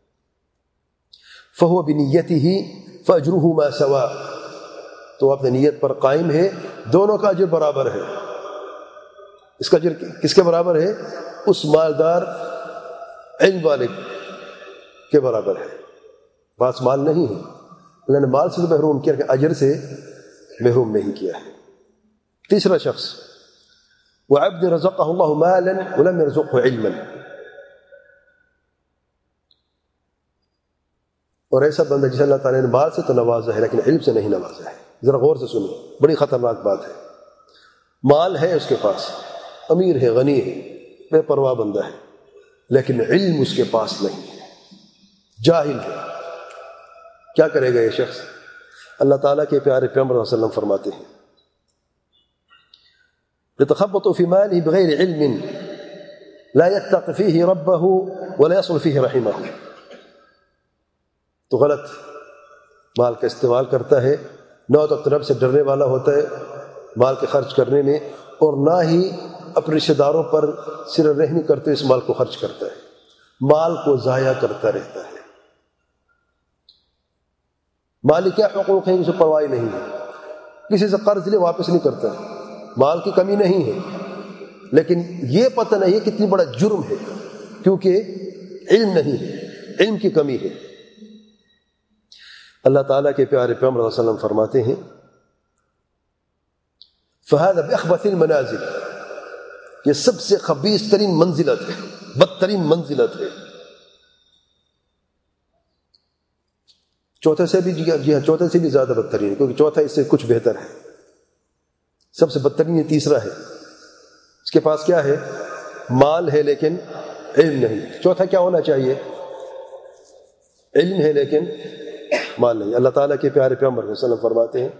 فہو بنیتہ فاجرہ ما سوا. تو اپنے نیت پر قائم ہے, دونوں کا اجر برابر ہے. اس کا اجر کس کے برابر ہے؟ اس مالدار علم والے کے برابر ہے. پاس مال نہیں ہے, اللہ نے مال سے تو محروم کیا کہ اجر سے محروم نہیں کیا ہے. تیسرا شخص وعبد رزقه الله مالا ولم يرزقه علما. اور ایسا بندہ جسے اللہ تعالیٰ نے مال سے تو نوازا ہے لیکن علم سے نہیں نوازا ہے. ذرا غور سے سنیں, بڑی خطرناک بات ہے. مال ہے اس کے پاس, امیر ہے, غنی ہے, بے پرواہ بندہ ہے, لیکن علم اس کے پاس نہیں ہے, جاہل ہے. کیا کرے گا یہ شخص؟ اللہ تعالیٰ کے پیارے پیغمبر صلی اللہ علیہ وسلم فرماتے ہیں يتخبط في ماله بغير علم لا يتقي فيه ربه ولا يصل فيه رحمه. تو غلط مال کا استعمال کرتا ہے, نہ تو اپنے رب سے ڈرنے والا ہوتا ہے مال کے خرچ کرنے میں, اور نہ ہی اپنے رشتہ داروں پر صلہ رحمی کرتے اس مال کو خرچ کرتا ہے, مال کو ضائع کرتا رہتا ہے. مالی کیا حقوق ہیں اسے پرواہ نہیں ہے, کسی سے قرض لے واپس نہیں کرتا, مال کی کمی نہیں ہے, لیکن یہ پتہ نہیں ہے کتنی بڑا جرم ہے کیونکہ علم نہیں ہے, علم کی کمی ہے. اللہ تعالیٰ کے پیارے پیغمبر صلی اللہ علیہ وسلم فرماتے ہیں فَهَذَا بِأَخْبَثِ الْمَنَازِلِ. یہ سب سے خبیث ترین منزلت ہے, بدترین منزلت ہے. چوتھے سے بھی جی ہاں چوتھے سے بھی زیادہ بدترین ہے, کیونکہ چوتھا اس سے کچھ بہتر ہے. سب سے بدترین یہ تیسرا ہے, اس کے پاس کیا ہے؟ مال ہے لیکن علم نہیں. چوتھا کیا ہونا چاہیے؟ علم ہے لیکن مال نہیں. اللہ تعالیٰ کے پیارے پیغمبر صلی اللہ علیہ وسلم فرماتے ہیں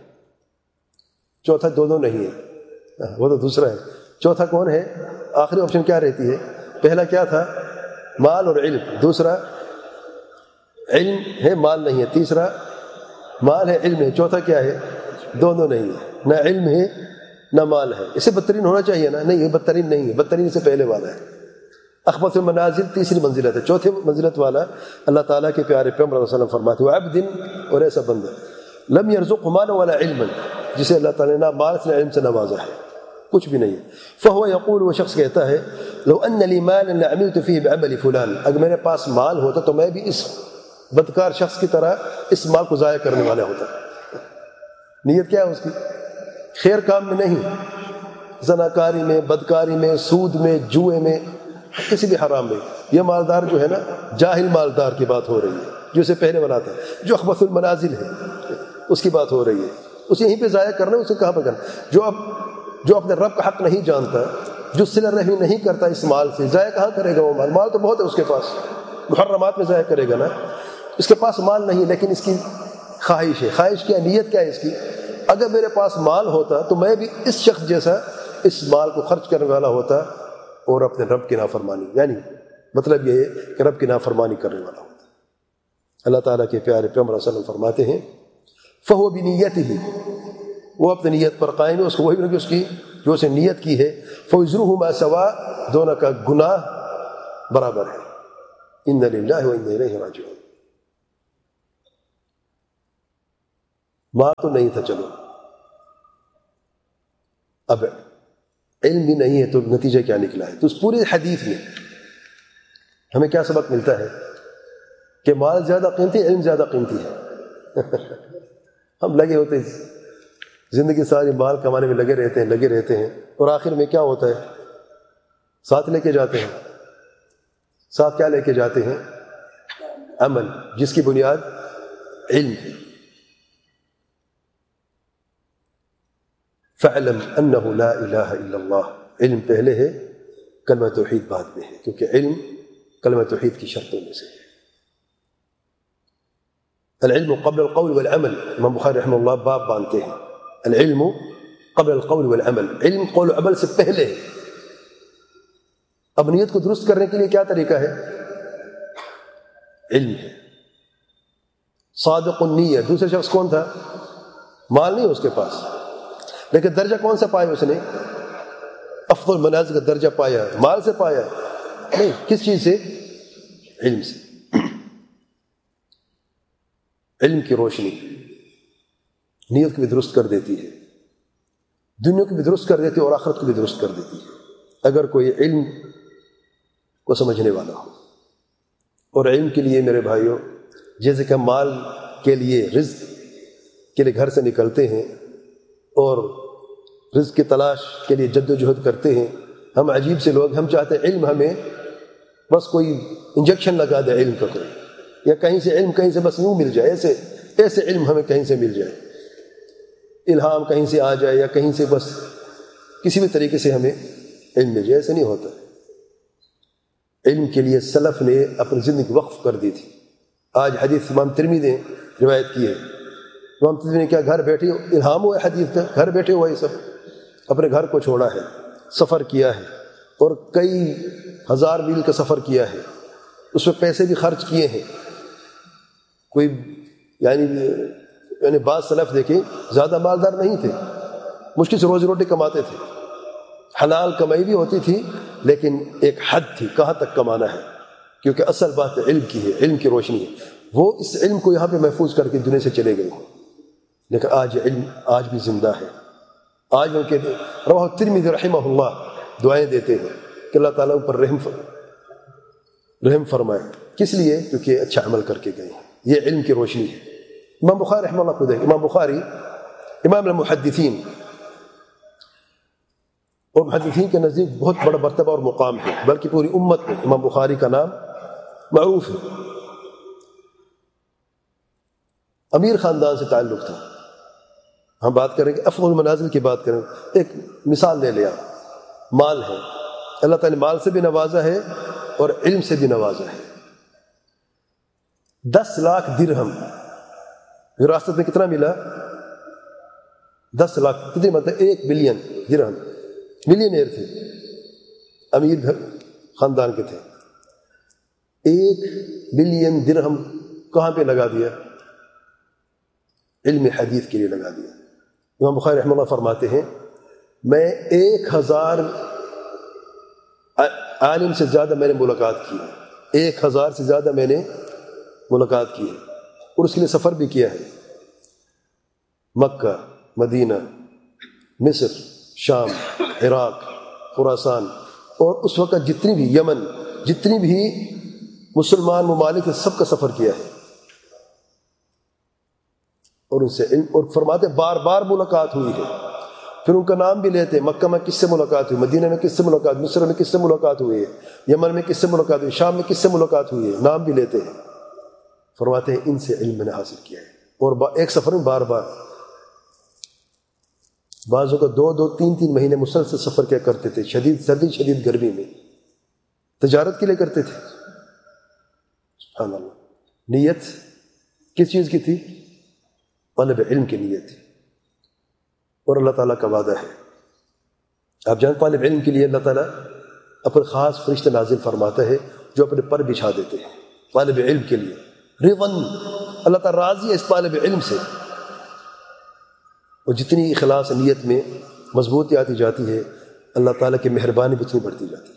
چوتھا دونوں نہیں ہے, وہ تو دوسرا ہے. چوتھا کون ہے؟ آخری آپشن کیا رہتی ہے؟ پہلا کیا تھا؟ مال اور علم. دوسرا علم ہے مال نہیں ہے. تیسرا مال ہے علم ہے. چوتھا کیا ہے؟ دونوں نہیں ہے, نہ علم ہے نہ مال ہے. اسے بدترین ہونا چاہیے نا, نہیں یہ بدترین نہیں ہے, بدترین سے پہلے والا ہے. اخبث المنازل تیسری منزلت ہے. چوتھے منزلت والا اللہ تعالیٰ کے پیارے پیغمبر صلی اللہ علیہ وسلم فرماتے ہیں وعبد, اور ایسا بندہ لم يرزقه مالا ولا علما, جسے اللہ تعالیٰ نے نہ مال سے نہ علم سے نوازا ہے, کچھ بھی نہیں ہے. فهو يقول, وہ شخص کہتا ہے لو ان لي مالا لعملت فيه بعمل فلان. اگر میرے پاس مال ہوتا تو میں بھی اس بدکار شخص کی طرح اس مال کو ضائع کرنے والا ہوتا. نیت کیا ہے اس کی؟ خیر کام میں نہیں, زناکاری میں, بدکاری میں, سود میں, جوئے میں, کسی بھی حرام میں. یہ مالدار جو ہے نا, جاہل مالدار کی بات ہو رہی ہے, جو اسے پہلے والا تھا, جو اخبث المنازل ہے اس کی بات ہو رہی ہے. اسے یہیں پہ ضائع کرنا, اسے کہاں پہ کرنا؟ جو اب جو اپنے رب کا حق نہیں جانتا, جو صلہ رحمی نہیں کرتا اس مال سے, ضائع کہاں کرے گا وہ مال؟ مال تو بہت ہے اس کے پاس, محرمات میں ضائع کرے گا نا. اس کے پاس مال نہیں لیکن اس کی خواہش ہے. خواہش کیا, نیت کیا ہے اس کی؟ اگر میرے پاس مال ہوتا تو میں بھی اس شخص جیسا اس مال کو خرچ کرنے والا ہوتا اور اپنے رب کی نافرمانی, یعنی مطلب یہ ہے کہ رب کی نافرمانی کرنے والا ہوتا. اللہ تعالیٰ کے پیارے پیغمبر صلی اللہ علیہ وسلم فرماتے ہیں فہو بنیتہ, وہ اپنی نیت پر قائم ہے, اس کو وہی کہ اس کی جو اسے نیت کی ہے. فوزرہ ما سوا, دونوں کا گناہ برابر ہے. ان للہ و انا الیہ راجعون. ماں تو نہیں تھا, چلو اب علم بھی نہیں ہے تو نتیجہ کیا نکلا ہے؟ تو اس پوری حدیث میں ہمیں کیا سبق ملتا ہے کہ مال زیادہ قیمتی، علم زیادہ قیمتی ہے۔ ہم لگے ہوتے ہیں زندگی ساری مال کمانے میں لگے رہتے ہیں لگے رہتے ہیں اور آخر میں کیا ہوتا ہے؟ ساتھ لے کے جاتے ہیں ساتھ کیا لے کے جاتے ہیں؟ عمل، جس کی بنیاد علم ہے۔ فَاعْلَمْ أَنَّهُ لَا إِلَهَ إِلَّا اللَّهُ، علم پہلے ہے، کلمہ توحید بعد میں ہے، کیونکہ علم کلمہ توحید کی شرطوں میں سے ہے۔ العلم قبل القول والعمل، امام بخاری رحمہ اللہ باب باندھتے ہیں العلم قبل القول والعمل، علم قول و عمل سے پہلے ہے۔ اب نیت کو درست کرنے کے لیے کیا طریقہ ہے؟ علم ہے۔ صادق النیہ، دوسرے شخص کون تھا؟ مال نہیں اس کے پاس، لیکن درجہ کون سا پایا اس نے؟ افضل منازل کا درجہ پایا، مال سے پایا نہیں، کس چیز سے؟ علم سے۔ علم کی روشنی نیت کو بھی درست کر دیتی ہے، دنیا کو بھی درست کر دیتی ہے اور آخرت کو بھی درست کر دیتی ہے، اگر کوئی علم کو سمجھنے والا ہو۔ اور علم کے لیے میرے بھائیوں، جیسے کہ ہم مال کے لیے، رزق کے لیے گھر سے نکلتے ہیں اور رزق کی تلاش کے لیے جد و جہد کرتے ہیں، ہم عجیب سے لوگ، ہم چاہتے ہیں علم ہمیں بس کوئی انجیکشن لگا دے علم کا کوئی، یا کہیں سے علم کہیں سے بس یوں مل جائے، ایسے ایسے علم ہمیں کہیں سے مل جائے، الہام کہیں سے آ جائے یا کہیں سے بس کسی بھی طریقے سے ہمیں علم مل جائے، ایسے نہیں ہوتا۔ علم کے لیے سلف نے اپنی زندگی وقف کر دی تھی۔ آج حدیث امام ترمذی نے روایت کی ہے، امام ترمذی نے کیا گھر بیٹھے الہام ہوا ہے حدیث کا، گھر بیٹھے ہوا یہ سب، اپنے گھر کو چھوڑا ہے، سفر کیا ہے اور کئی ہزار میل کا سفر کیا ہے، اس میں پیسے بھی خرچ کیے ہیں۔ کوئی یعنی یعنی بعض سلف دیکھیں زیادہ مالدار نہیں تھے، مشکل سے روزی روٹی کماتے تھے، حلال کمائی بھی ہوتی تھی، لیکن ایک حد تھی کہاں تک کمانا ہے، کیونکہ اصل بات علم کی ہے، علم کی روشنی ہے۔ وہ اس علم کو یہاں پہ محفوظ کر کے دنیا سے چلے گئے ہیں، لیکن آج علم آج بھی زندہ ہے۔ آج ان کے رواہ ترمذی رحمہ اللہ دعائیں دیتے ہیں کہ اللہ تعالیٰ پر رحم رحم فرمائے، کس لیے؟ کیونکہ اچھا عمل کر کے گئے ہیں، یہ علم کی روشنی ہے۔ امام بخاری رحمہ اللہ کو دیکھ، امام بخاری امام المحدثین، اور محدثین کے نزدیک بہت بڑا مرتبہ اور مقام ہے، بلکہ پوری امت میں امام بخاری کا نام معروف ہے۔ امیر خاندان سے تعلق تھا۔ ہم بات کریں گے افضل المنازل کی بات کریں، ایک مثال لے لیا، مال ہے، اللہ تعالیٰ نے مال سے بھی نوازا ہے اور علم سے بھی نوازا ہے۔ دس لاکھ درہم وراثت میں کتنا ملا؟ دس لاکھ کتنی مطلب ایک بلین درہم، ملینئر تھے، امیر خاندان کے تھے۔ ایک بلین درہم کہاں پہ لگا دیا؟ علم حدیث کے لیے لگا دیا۔ امام بخاری رحمہ اللہ فرماتے ہیں میں ایک ہزار عالم سے زیادہ میں نے ملاقات کی ہے، ایک ہزار سے زیادہ میں نے ملاقات کی ہے، اور اس کے لیے سفر بھی کیا ہے، مکہ، مدینہ، مصر، شام، عراق، خراسان، اور اس وقت جتنی بھی یمن، جتنی بھی مسلمان ممالک سب کا سفر کیا ہے، اور ان سے علم، اور فرماتے بار بار ملاقات ہوئی ہے۔ پھر ان کا نام بھی لیتے، مکہ میں کس سے ملاقات ہوئی، مدینہ میں کس سے ملاقات، مصر میں کس سے ملاقات ہوئی ہے، یمن میں کس سے ملاقات ہوئی، شام میں کس سے ملاقات ہوئی ہے، نام بھی لیتے ہیں۔ فرماتے ہیں ان سے علم میں نے حاصل کیا ہے، اور ایک سفر میں بار بار، بعضوں کا دو دو تین تین مہینے مسلسل سفر کیا کرتے تھے، شدید سردی شدید گرمی میں، تجارت کے لیے کرتے تھے۔ سبحان اللہ، نیت کس چیز کی تھی؟ طلب علم کی نیت تھی، اور اللہ تعالیٰ کا وعدہ ہے، آپ جانتے طالب علم کے لیے اللہ تعالیٰ اپنے خاص فرشتے نازل فرماتا ہے جو اپنے پر بچھا دیتے ہیں طالب علم کے لیے، رضن، اللہ تعالیٰ راضی ہے اس طالب علم سے، اور جتنی اخلاص نیت میں مضبوطی آتی جاتی ہے اللہ تعالیٰ کی مہربانی بھی اتنی بڑھتی جاتی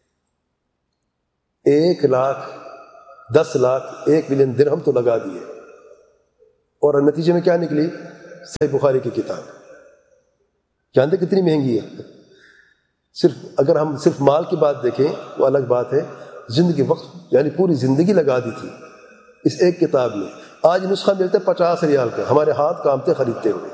ہے۔ ایک لاکھ دس لاکھ ایک ملین درہم تو لگا دیے، اور نتیجے میں کیا نکلی؟ صحیح بخاری کی کتاب، جانتے کتنی مہنگی ہے؟ صرف اگر ہم صرف مال کی بات دیکھیں وہ الگ بات ہے، زندگی وقت یعنی پوری زندگی لگا دی تھی اس ایک کتاب میں. آج نسخہ ملتا ہے پچاس ریال کا، ہمارے ہاتھ کامتے خریدتے ہوئے.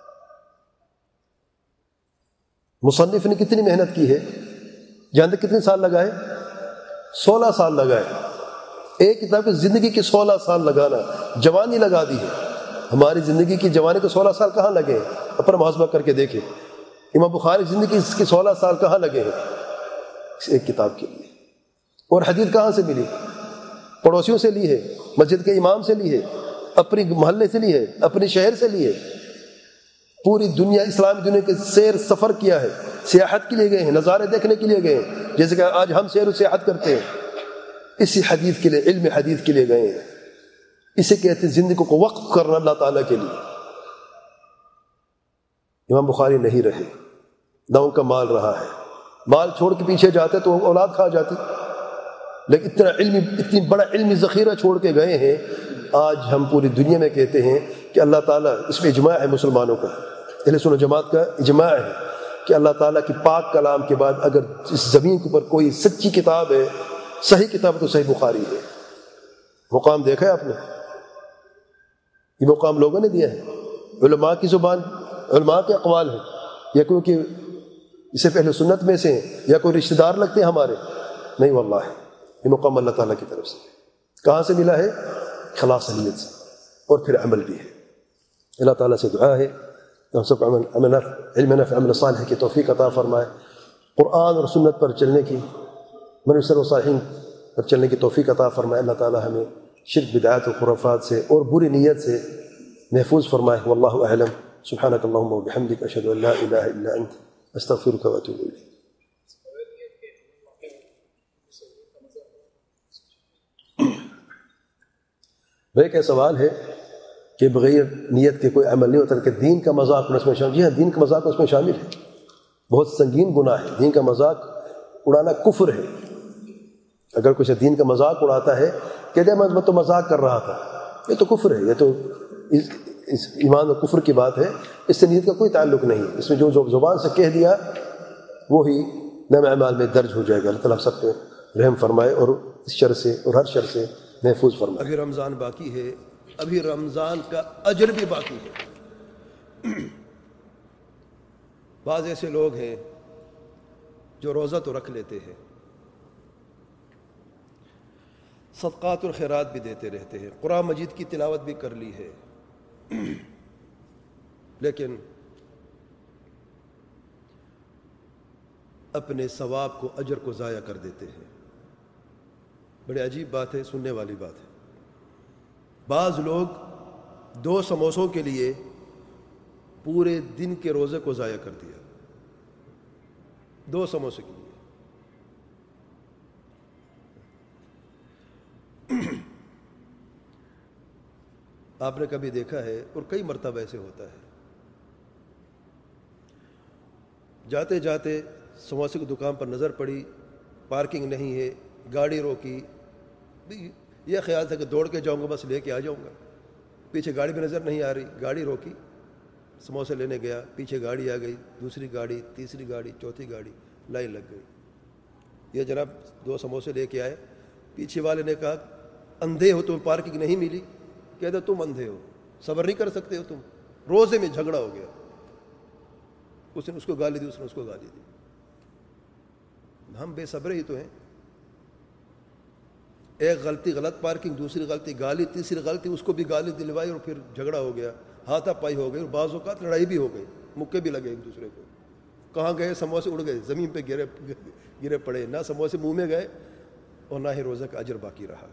مصنف نے کتنی محنت کی ہے؟ جانتے کتنے سال لگائے؟ سولہ سال لگائے. ایک کتاب کی زندگی کے سولہ سال لگانا، جوانی لگا دی ہے. ہماری زندگی کی جوانی کے سولہ سال کہاں لگے ہیں؟ اپنا محاسبہ کر کے دیکھیں. امام بخاری کی زندگی کے سولہ سال کہاں لگے ہیں اس ایک کتاب کے لیے؟ اور حدیث کہاں سے ملی؟ پڑوسیوں سے لی ہے، مسجد کے امام سے لی ہے، اپنی محلے سے لی ہے، اپنے شہر سے لی ہے. پوری دنیا، اسلامی دنیا کے سیر سفر کیا ہے، سیاحت کے لیے گئے ہیں، نظارے دیکھنے کے لیے گئے ہیں. جیسے کہ آج ہم سیر و سیاحت کرتے ہیں، اسی حدیث کے لیے، علم حدیث کے لیے گئے ہیں. اسے کہتے ہیں زندگی کو وقف کرنا اللہ تعالیٰ کے لیے. امام بخاری نہیں رہے، نہ ان کا مال رہا ہے. مال چھوڑ کے پیچھے جاتے تو اولاد کھا جاتی، لیکن اتنا علمی اتنی بڑا علمی ذخیرہ چھوڑ کے گئے ہیں. آج ہم پوری دنیا میں کہتے ہیں کہ اللہ تعالیٰ، اس میں اجماع ہے مسلمانوں کا، اہل سنت جماعت کا اجماع ہے کہ اللہ تعالیٰ کی پاک کلام کے بعد اگر اس زمین کے اوپر کوئی سچی کتاب ہے، صحیح کتاب ہے، تو صحیح بخاری ہے. مقام دیکھا ہے آپ نے؟ یہ مقام لوگوں نے دیا ہے، علماء کی زبان، علماء کے اقوال ہیں، یا کیونکہ اسے اہل سنت میں سے ہیں، یا کوئی رشتہ دار لگتے ہیں ہمارے؟ نہیں واللہ، یہ مقام اللہ تعالیٰ کی طرف سے. کہاں سے ملا ہے؟ خلاص نیت سے، اور پھر عمل بھی ہے. اللہ تعالیٰ سے دعا ہے کہ ہم سب کو عمل علم نافع عمل صالح کی توفیق عطا فرمائے، قرآن اور سنت پر چلنے کی، منہج سلف الصالحین پر چلنے کی توفیق عطا فرمائے. اللہ تعالیٰ ہمیں شرک، بدعات و خرافات سے اور بری نیت سے محفوظ فرمائے. واللہ اعلم. سبحانک اللہم و بحمدک، اشہد ان لا الہ الا انت، استغفرک و اتوب الیک. بھائی کیا سوال ہے کہ بغیر نیت کے کوئی عمل نہیں ہوتا، کہ دین کا مذاق اس میں شامل؟ جی ہاں، دین کا مذاق اس میں شامل ہے. بہت سنگین گناہ ہے. دین کا مذاق اڑانا کفر ہے. اگر کچھ دین کا مذاق اڑاتا ہے، کہتے ہیں میں تو مذاق کر رہا تھا، یہ تو کفر ہے. یہ تو اس, اس ایمان و کفر کی بات ہے. اس سے نیت کا کوئی تعلق نہیں. اس میں جو زبان سے کہہ دیا وہی نام اعمال میں درج ہو جائے گا. اللہ تعالیٰ سب پہ رحم فرمائے اور اس شر سے اور ہر شر سے محفوظ فرمائے. ابھی رمضان باقی ہے، ابھی رمضان کا اجر بھی باقی ہے. بعض ایسے لوگ ہیں جو روزہ تو رکھ لیتے ہیں، صدقات اور خیرات بھی دیتے رہتے ہیں، قرآن مجید کی تلاوت بھی کر لی ہے، لیکن اپنے ثواب کو، اجر کو ضائع کر دیتے ہیں. بڑی عجیب بات ہے، سننے والی بات ہے. بعض لوگ دو سموسوں کے لیے پورے دن کے روزے کو ضائع کر دیا. دو سموسے کے لیے. آپ نے کبھی دیکھا ہے، اور کئی مرتبہ ایسے ہوتا ہے، جاتے جاتے سموسے کی دکان پر نظر پڑی، پارکنگ نہیں ہے، گاڑی روکی، یہ خیال تھا کہ دوڑ کے جاؤں گا، بس لے کے آ جاؤں گا. پیچھے گاڑی بھی نظر نہیں آ رہی، گاڑی روکی، سموسے لینے گیا، پیچھے گاڑی آ گئی، دوسری گاڑی، تیسری گاڑی، چوتھی گاڑی، لائن لگ گئی. یہ جناب دو سموسے لے کے آئے. پیچھے والے نے کہا اندھے ہو تم، پارکنگ نہیں ملی. کہتے تم اندھے ہو، صبر نہیں کر سکتے ہو تم. روزے میں جھگڑا ہو گیا. اس نے اس کو گالی دی، اس نے اس کو گالی دی. ہم بے صبر ہی تو ہیں. ایک غلطی غلط پارکنگ، دوسری غلطی گالی، تیسری غلطی اس کو بھی گالی دلوائی، اور پھر جھگڑا ہو گیا، ہاتھا پائی ہو گئی، اور بعض اوقات لڑائی بھی ہو گئی، مکے بھی لگے ایک دوسرے کو. کہاں گئے؟ سموسے اڑ گئے، زمین پہ گرے گرے پڑے. نہ سموسے منہ میں گئے اور نہ ہی روزہ کا اجر باقی رہا.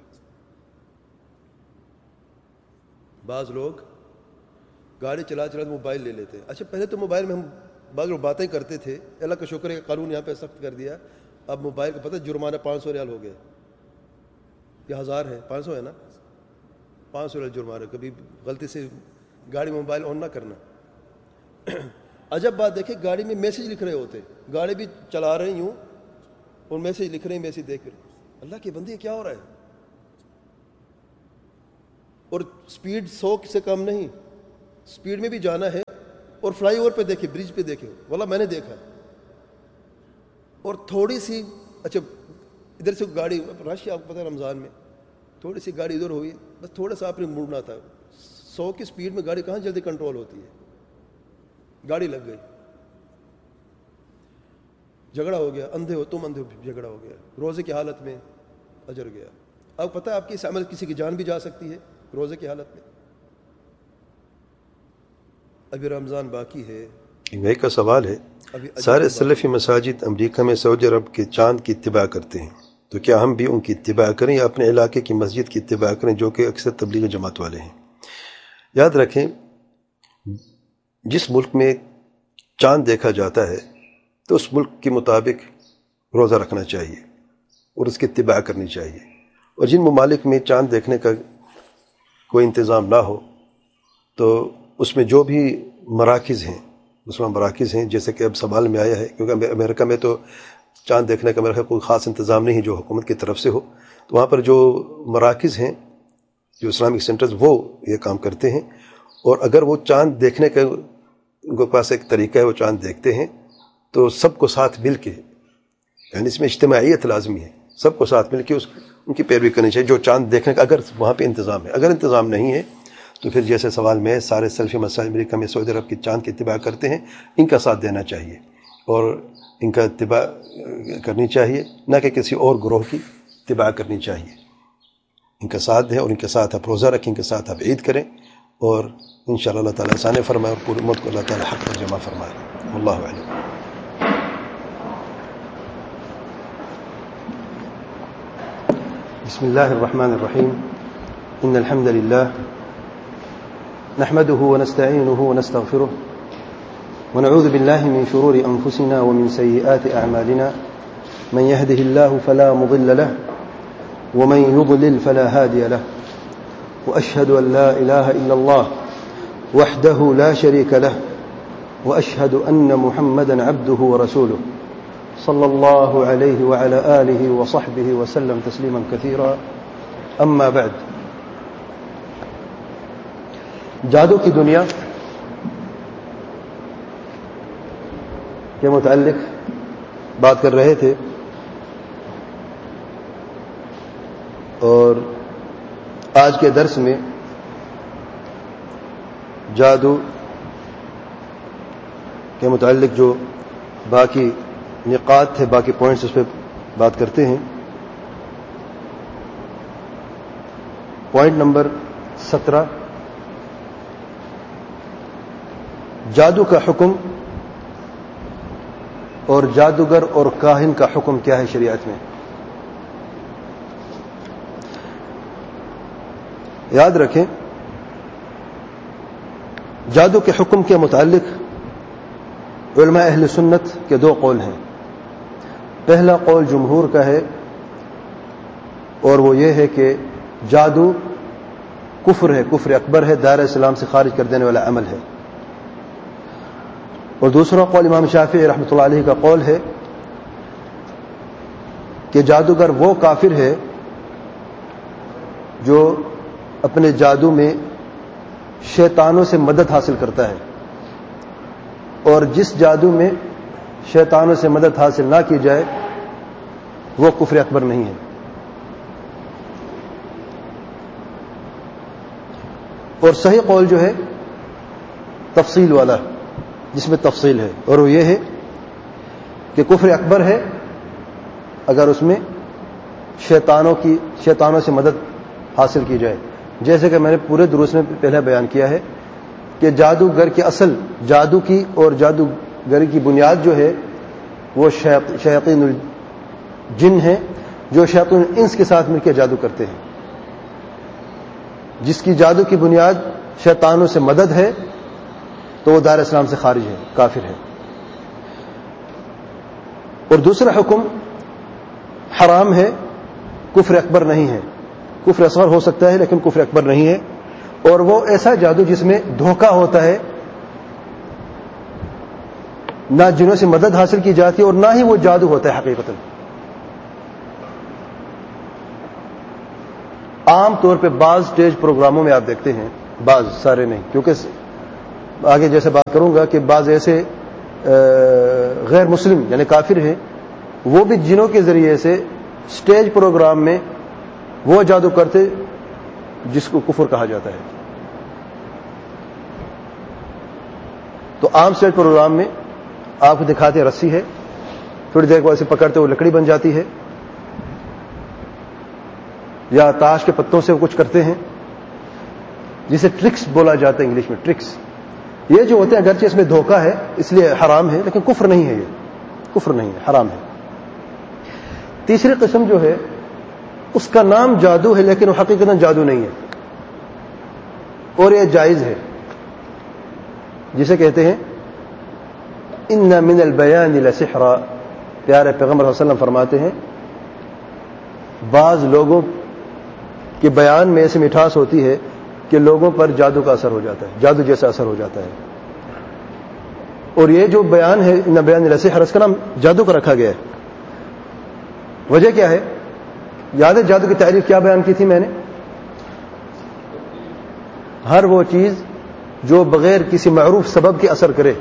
بعض لوگ گاڑی چلا چلا موبائل لے لیتے. اچھا پہلے تو موبائل میں ہم بعض لوگ باتیں کرتے تھے، اللہ کا شکر ہے کہ قانون یہاں پہ سخت کر دیا. اب موبائل کو پتہ جرمانہ پانچ سو ریال ہو گیا، یہ ہزار ہے، پانچ سو ہے نا، پانچ سو ریال جرمانہ. کبھی غلطی سے گاڑی میں موبائل آن نہ کرنا. عجب بات دیکھیں، گاڑی میں میسیج لکھ رہے ہوتے، گاڑی بھی چلا رہے یوں اور میسیج لکھ رہے ہیں، میسیج دیکھ رہے. اللہ کے بندے کیا ہو رہا ہے؟ اور سپیڈ سو سے کم نہیں، سپیڈ میں بھی جانا ہے اور فلائی اوور پہ دیکھے, برج پہ دیکھے, واللہ میں نے دیکھا. اور تھوڑی سی اچھا ادھر سے گاڑی رش, آپ کو پتہ ہے رمضان میں تھوڑی سی گاڑی ادھر ہوئی, بس تھوڑا سا آپ نے مڑنا تھا. سو کی سپیڈ میں گاڑی کہاں جلدی کنٹرول ہوتی ہے, گاڑی لگ گئی, جھگڑا ہو گیا. اندھے ہو تم, اندھے ہو, جھگڑا ہو گیا. روزے کی حالت میں اجر گیا. آپ پتہ ہے آپ کی اس عمل کسی کی جان بھی جا سکتی ہے روزے کی حالت میں. ابھی رمضان باقی ہے. ایک کا سوال ہے, سارے سلفی مساجد امریکہ میں سعودی عرب کے چاند کی اتباع کرتے ہیں, تو کیا ہم بھی ان کی اتباع کریں یا اپنے علاقے کی مسجد کی اتباع کریں جو کہ اکثر تبلیغ جماعت والے ہیں؟ یاد رکھیں, جس ملک میں چاند دیکھا جاتا ہے تو اس ملک کے مطابق روزہ رکھنا چاہیے اور اس کی اتباع کرنی چاہیے. اور جن ممالک میں چاند دیکھنے کا کوئی انتظام نہ ہو تو اس میں جو بھی مراکز ہیں, مسلمان مراکز ہیں, جیسے کہ اب سوال میں آیا ہے, کیونکہ امریکہ میں تو چاند دیکھنے کا میرا کوئی خاص انتظام نہیں جو حکومت کی طرف سے ہو, تو وہاں پر جو مراکز ہیں, جو اسلامک سینٹرز, وہ یہ کام کرتے ہیں. اور اگر وہ چاند دیکھنے کا ان کے پاس ایک طریقہ ہے, وہ چاند دیکھتے ہیں تو سب کو ساتھ مل کے, یعنی اس میں اجتماعیت لازمی ہے, سب کو ساتھ مل کے اس ان کی پیروی کرنی چاہیے جو چاند دیکھنے کا اگر وہاں پہ انتظام ہے. اگر انتظام نہیں ہے تو پھر جیسے سوال میں سارے سلفی مساجد امریکہ میں سعودی عرب کی چاند کی اتباع کرتے ہیں, ان کا ساتھ دینا چاہیے اور ان کا اتباع کرنی چاہیے, نہ کہ کسی اور گروہ کی اتباع کرنی چاہیے. ان کا ساتھ دیں اور ان کے ساتھ آپ روزہ رکھیں, ان کے ساتھ آپ عید کریں, اور انشاءاللہ اللہ تعالیٰ آسان فرمائے اور پوری امت کو اللہ تعالیٰ حق پر جمع فرمائے. واللہ اعلم. بسم الله الرحمن الرحيم. إن الحمد لله نحمده ونستعينه ونستغفره ونعوذ بالله من شرور أنفسنا ومن سيئات أعمالنا. من يهده الله فلا مضل له ومن يضلل فلا هادي له. وأشهد أن لا إله إلا الله وحده لا شريك له وأشهد أن محمدا عبده ورسوله صلى الله عليه وعلى آله وصحبه وسلم تسليما كثيرا. أما بعد, جادو کی دنیا کے متعلق بات کر رہے تھے, اور آج کے درس میں جادو کے متعلق جو باقی نقاط تھے, باقی پوائنٹس, اس پہ بات کرتے ہیں. پوائنٹ نمبر سترہ, جادو کا حکم اور جادوگر اور کاہن کا حکم کیا ہے شریعت میں. یاد رکھیں, جادو کے حکم کے متعلق علماء اہل سنت کے دو قول ہیں. پہلا قول جمہور کا ہے, اور وہ یہ ہے کہ جادو کفر ہے, کفر اکبر ہے, دائرہ اسلام سے خارج کر دینے والا عمل ہے. اور دوسرا قول امام شافعی رحمۃ اللہ علیہ کا قول ہے کہ جادوگر وہ کافر ہے جو اپنے جادو میں شیطانوں سے مدد حاصل کرتا ہے, اور جس جادو میں شیطانوں سے مدد حاصل نہ کی جائے وہ کفر اکبر نہیں ہے. اور صحیح قول جو ہے تفصیل والا, جس میں تفصیل ہے, اور وہ یہ ہے کہ کفر اکبر ہے اگر اس میں شیطانوں کی شیطانوں سے مدد حاصل کی جائے. جیسے کہ میں نے پورے دروس میں پہلے بیان کیا ہے کہ جادوگر کی اصل جادو کی اور جادوگر کی بنیاد جو ہے وہ شیاطین الجن ہیں, جو شیاطین الانس کے ساتھ مل کے جادو کرتے ہیں. جس کی جادو کی بنیاد شیطانوں سے مدد ہے تو وہ دائرہ اسلام سے خارج ہے, کافر ہے. اور دوسرا حکم حرام ہے, کفر اکبر نہیں ہے. کفر اصغر ہو سکتا ہے لیکن کفر اکبر نہیں ہے. اور وہ ایسا جادو جس میں دھوکہ ہوتا ہے, نہ جنوں سے مدد حاصل کی جاتی ہے اور نہ ہی وہ جادو ہوتا ہے حقیقتاً. عام طور پہ بعض اسٹیج پروگراموں میں آپ دیکھتے ہیں, بعض, سارے نہیں, کیونکہ آگے جیسے بات کروں گا کہ بعض ایسے غیر مسلم یعنی کافر ہیں، وہ بھی جنوں کے ذریعے سے سٹیج پروگرام میں وہ جادو کرتے جس کو کفر کہا جاتا ہے. تو عام سٹیج پروگرام میں آپ کو دکھاتے ہیں رسی ہے، تھوڑی دیر کو ایسے پکڑتے وہ لکڑی بن جاتی ہے، یا تاش کے پتوں سے وہ کچھ کرتے ہیں جسے ٹرکس بولا جاتا ہے انگلش میں، ٹرکس. یہ جو ہوتے ہیں اگرچہ اس میں دھوکہ ہے اس لیے حرام ہے، لیکن کفر نہیں ہے، یہ کفر نہیں ہے، حرام ہے. تیسری قسم جو ہے اس کا نام جادو ہے لیکن وہ حقیقتاً جادو نہیں ہے، اور یہ جائز ہے، جسے کہتے ہیں ان من البیان لسحرا. پیارے پیغمبر صلی اللہ علیہ وسلم فرماتے ہیں بعض لوگوں کے بیان میں ایسی مٹھاس ہوتی ہے کہ لوگوں پر جادو کا اثر ہو جاتا ہے، جادو جیسا اثر ہو جاتا ہے. اور یہ جو بیان ہے ان بیان لسحر، اس کا نام جادو کا رکھا گیا ہے. وجہ کیا ہے؟ یاد ہے جادو کی تعریف کیا بیان کی تھی میں نے؟ ہر وہ چیز جو بغیر کسی معروف سبب کے اثر کرے.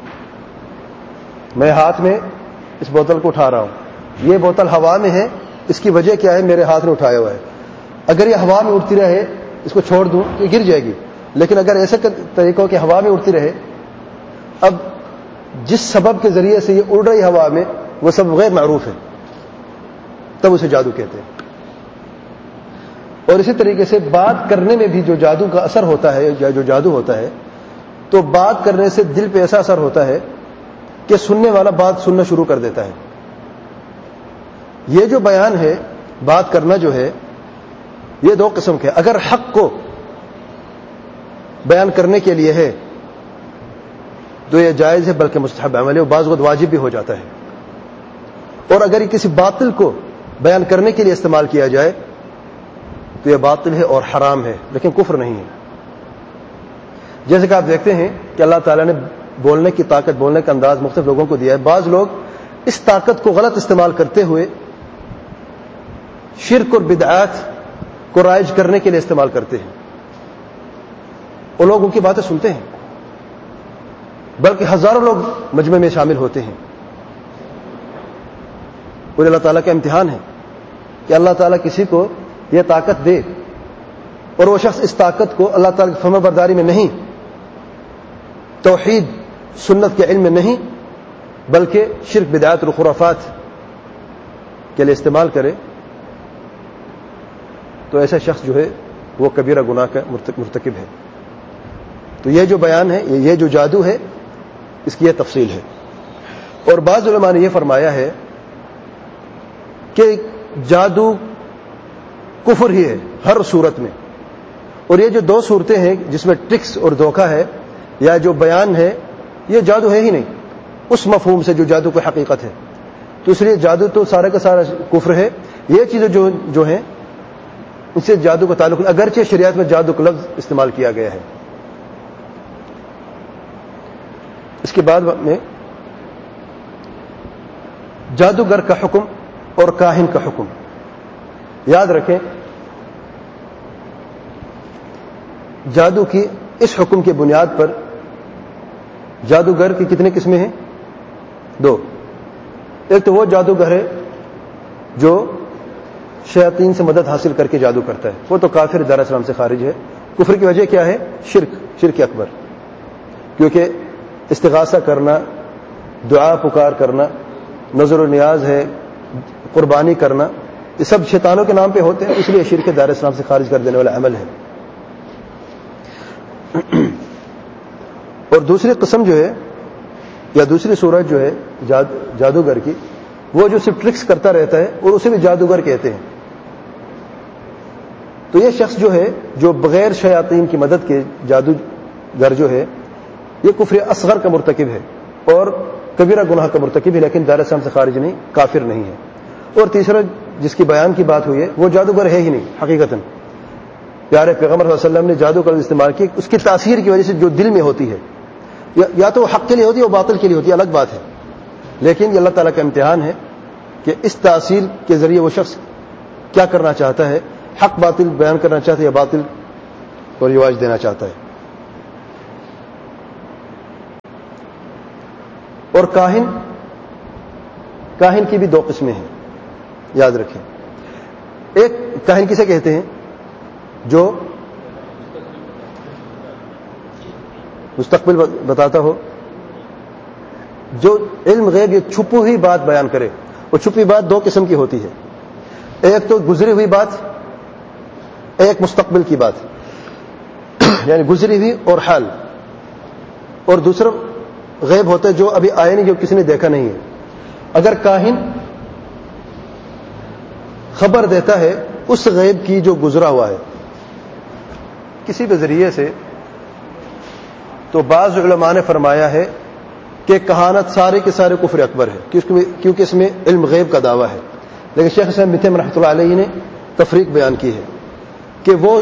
میں ہاتھ میں اس بوتل کو اٹھا رہا ہوں، یہ بوتل ہوا میں ہے، اس کی وجہ کیا ہے؟ میرے ہاتھ میں اٹھایا ہوا ہے. اگر یہ ہوا میں اڑتی رہے، اس کو چھوڑ دوں تو یہ گر جائے گی. لیکن اگر ایسے طریقوں کہ ہوا میں اڑتی رہے، اب جس سبب کے ذریعے سے یہ اڑ رہی ہوا میں وہ سب غیر معروف ہے، تب اسے جادو کہتے ہیں. اور اسی طریقے سے بات کرنے میں بھی جو جادو کا اثر ہوتا ہے، جو جادو ہوتا ہے، تو بات کرنے سے دل پہ ایسا اثر ہوتا ہے کہ سننے والا بات سننا شروع کر دیتا ہے. یہ جو بیان ہے، بات کرنا جو ہے، یہ دو قسم کے. اگر حق کو بیان کرنے کے لیے ہے تو یہ جائز ہے بلکہ مستحب عمل ہے، اور بعض وقت واجب بھی ہو جاتا ہے. اور اگر یہ کسی باطل کو بیان کرنے کے لیے استعمال کیا جائے تو یہ باطل ہے اور حرام ہے، لیکن کفر نہیں ہے. جیسے کہ آپ دیکھتے ہیں کہ اللہ تعالیٰ نے بولنے کی طاقت، بولنے کا انداز مختلف لوگوں کو دیا ہے. بعض لوگ اس طاقت کو غلط استعمال کرتے ہوئے شرک اور بدعات کو رائج کرنے کے لیے استعمال کرتے ہیں، اور لوگ ان کی باتیں سنتے ہیں، بلکہ ہزاروں لوگ مجمع میں شامل ہوتے ہیں. اور اللہ تعالیٰ کا امتحان ہے کہ اللہ تعالیٰ کسی کو یہ طاقت دے اور وہ شخص اس طاقت کو اللہ تعالیٰ کی فرما برداری میں نہیں، توحید سنت کے علم میں نہیں، بلکہ شرک بدعات اور خرافات کے لیے استعمال کرے، تو ایسا شخص جو ہے وہ کبیرہ گناہ کا مرتکب ہے. تو یہ جو بیان ہے، یہ جو جادو ہے، اس کی یہ تفصیل ہے. اور بعض علماء نے یہ فرمایا ہے کہ جادو کفر ہی ہے ہر صورت میں. اور یہ جو دو صورتیں ہیں جس میں ٹرکس اور دھوکہ ہے یا جو بیان ہے، یہ جادو ہے ہی نہیں اس مفہوم سے جو جادو کی حقیقت ہے. تو اس لیے جادو تو سارا کا سارا کفر ہے. یہ چیزیں جو جو ہیں ان سے جادو کا تعلق، اگرچہ شریعت میں جادو کا لفظ استعمال کیا گیا ہے. اس کے بعد میں جادوگر کا حکم اور کاہن کا حکم. یاد رکھیں جادو کی اس حکم کی بنیاد پر جادوگر کی کتنے قسمیں ہیں؟ دو. ایک تو وہ جادوگر ہے جو شیاطین سے مدد حاصل کر کے جادو کرتا ہے، وہ تو کافر، دار اسلام سے خارج ہے. کفر کی وجہ کیا ہے؟ شرک، شرک اکبر. کیونکہ استغاثہ کرنا، دعا پکار کرنا، نظر و نیاز ہے، قربانی کرنا، یہ سب شیطانوں کے نام پہ ہوتے ہیں، اس لیے شرک دار اسلام سے خارج کر دینے والا عمل ہے. اور دوسری قسم جو ہے یا دوسری صورت جو ہے جاد جادوگر کی، وہ جو صرف ٹرکس کرتا رہتا ہے اور اسے بھی جادوگر کہتے ہیں. تو یہ شخص جو ہے جو بغیر شیاطین کی مدد کے جادوگر جو ہے، یہ کفر اصغر کا مرتکب ہے اور کبیرہ گناہ کا مرتکب ہے، لیکن دار اسلام سے خارج نہیں، کافر نہیں ہے. اور تیسرا جس کی بیان کی بات ہوئی ہے، وہ جادوگر ہے ہی نہیں حقیقتاً. پیارے پیغمبر صلی اللہ علیہ وسلم نے جادو کا استعمال کی اس کی تاثیر کی وجہ سے جو دل میں ہوتی ہے، یا تو حق کے لیے ہوتی ہے یا باطل کے لیے ہوتی ہے، الگ بات ہے. لیکن یہ اللہ تعالیٰ کا امتحان ہے کہ اس تاثیر کے ذریعے وہ شخص کیا کرنا چاہتا ہے، حق باطل بیان کرنا چاہتا ہے یا باطل کو رواج دینا چاہتا ہے. اور کاہن کاہن کی بھی دو قسمیں ہیں، یاد رکھیں. ایک کاہن کسے کہتے ہیں؟ جو مستقبل بتاتا ہو، جو علم غیب یہ چھپی ہوئی بات بیان کرے. اور چھپی بات دو قسم کی ہوتی ہے، ایک تو گزری ہوئی بات، ایک مستقبل کی بات، یعنی گزری ہوئی اور حال. اور دوسرا غیب ہوتا ہے جو ابھی آئے نہیں، جو کسی نے دیکھا نہیں ہے. اگر کاہن خبر دیتا ہے اس غیب کی جو گزرا ہوا ہے کسی بھی ذریعے سے، تو بعض علماء نے فرمایا ہے کہ کہانت سارے کے سارے کفر اکبر ہے، کیونکہ اس میں علم غیب کا دعویٰ ہے. لیکن شیخ اسلام ابن تیمیہ رحمۃ اللہ علیہ نے تفریق بیان کی ہے کہ وہ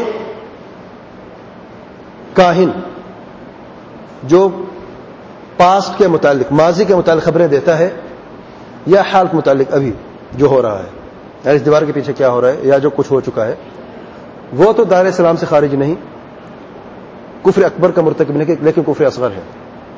کاہن جو پاسٹ کے متعلق، ماضی کے متعلق خبریں دیتا ہے، یا حال کے متعلق ابھی جو ہو رہا ہے، یعنی اس دیوار کے پیچھے کیا ہو رہا ہے یا جو کچھ ہو چکا ہے، وہ تو دار اسلام سے خارج نہیں، کفر اکبر کا مرتکب نہیں، لیکن کفر اصغر ہے،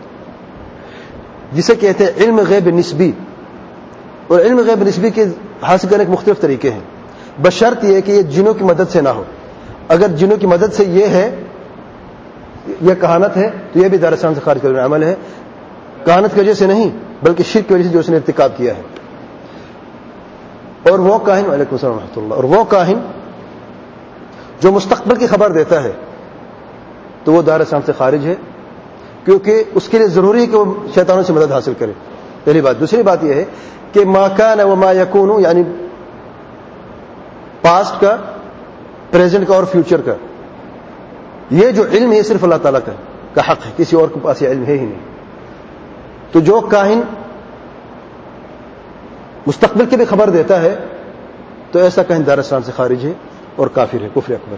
جسے کہتے ہیں علم غیب نسبی. اور علم غیب نسبی کے حاصل کرنے کے مختلف طریقے ہیں، بشرط یہ کہ یہ جنوں کی مدد سے نہ ہو. اگر جنوں کی مدد سے یہ ہے، یہ کہانت ہے، تو یہ بھی دار اسلام سے خارج کرنے والا عمل ہے. کہانت کی وجہ سے نہیں بلکہ شرک کی وجہ سے جو اس نے ارتکاب کیا ہے. اور وہ کاہن، وعلیکم السلام ورحمۃ اللہ، اور وہ کاہن جو مستقبل کی خبر دیتا ہے تو وہ دار اسلام سے خارج ہے، کیونکہ اس کے لیے ضروری ہے کہ وہ شیطانوں سے مدد حاصل کرے. پہلی بات. دوسری بات یہ ہے کہ ما کان و ما یکون، یعنی پاسٹ کا، پریزنٹ کا اور فیوچر کا، یہ جو علم ہے صرف اللہ تعالیٰ کا کا حق ہے، کسی اور کے پاس یہ علم ہے ہی نہیں. تو جو کاہن مستقبل کی بھی خبر دیتا ہے تو ایسا کاہن دار اسلام سے خارج ہے اور کافر ہے، کفر اکبر.